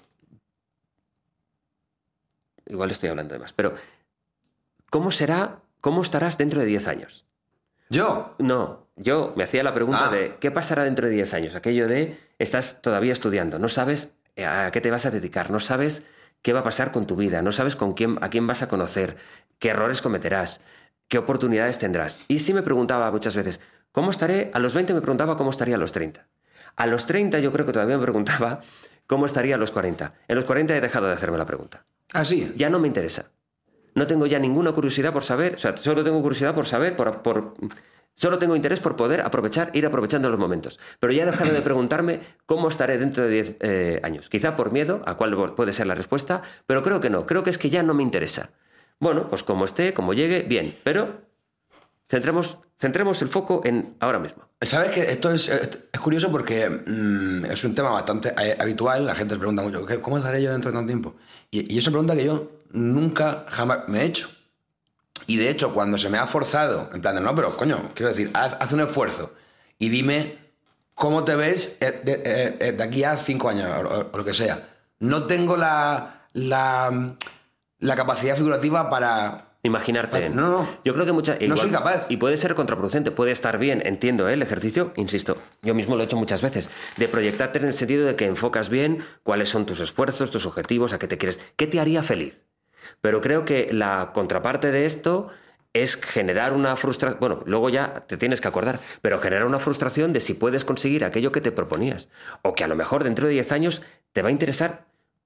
Igual estoy hablando de más, pero... ¿Cómo será, cómo estarás dentro de diez años? ¿Yo? No, yo me hacía la pregunta Ah. de ¿qué pasará dentro de diez años? Aquello de estás todavía estudiando, no sabes a qué te vas a dedicar, no sabes qué va a pasar con tu vida, no sabes con quién, a quién vas a conocer, qué errores cometerás, qué oportunidades tendrás. Y sí me preguntaba muchas veces, ¿cómo estaré? A los veinte me preguntaba cómo estaría a los treinta. A los treinta yo creo que todavía me preguntaba cómo estaría a los cuarenta. En los cuarenta he dejado de hacerme la pregunta. Ah, sí. Ya no me interesa. No tengo ya ninguna curiosidad por saber, o sea, solo tengo curiosidad por saber, por, por, solo tengo interés por poder aprovechar, ir aprovechando los momentos. Pero ya he dejado de preguntarme cómo estaré dentro de diez eh, años. Quizá por miedo, a cuál puede ser la respuesta, pero creo que no, creo que es que ya no me interesa. Bueno, pues como esté, como llegue, bien, pero centremos, centremos el foco en ahora mismo. ¿Sabes que esto es, es curioso porque mmm, es un tema bastante eh, habitual? La gente se pregunta mucho, ¿qué- ¿cómo estaré yo dentro de tanto tiempo? Y, y es una pregunta que yo nunca, jamás me he hecho. Y de hecho, cuando se me ha forzado, en plan de, no, pero coño, quiero decir, haz, haz un esfuerzo y dime cómo te ves eh, de, eh, eh, de aquí a cinco años o, o- o lo que sea. No tengo la, la, la capacidad figurativa para... Imaginarte. No, no. Yo creo que muchas... No soy capaz. Y puede ser contraproducente, puede estar bien, entiendo, ¿eh? El ejercicio, insisto, yo mismo lo he hecho muchas veces, de proyectarte en el sentido de que enfocas bien cuáles son tus esfuerzos, tus objetivos, a qué te quieres, qué te haría feliz. Pero creo que la contraparte de esto es generar una frustración, bueno, luego ya te tienes que acordar, pero generar una frustración de si puedes conseguir aquello que te proponías. O que a lo mejor dentro de diez años te va a interesar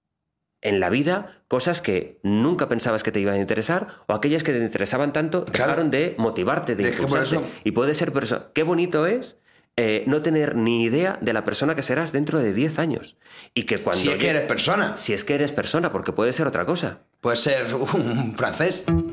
en la vida cosas que nunca pensabas que te iban a interesar, o aquellas que te interesaban tanto Claro. dejaron de motivarte, de Es que por impulsarte. eso- Y puede ser persona. Qué bonito es eh, no tener ni idea de la persona que serás dentro de diez años. Y que cuando Si es que llegue- eres persona. Si es que eres persona, porque puede ser otra cosa. Puede ser un francés.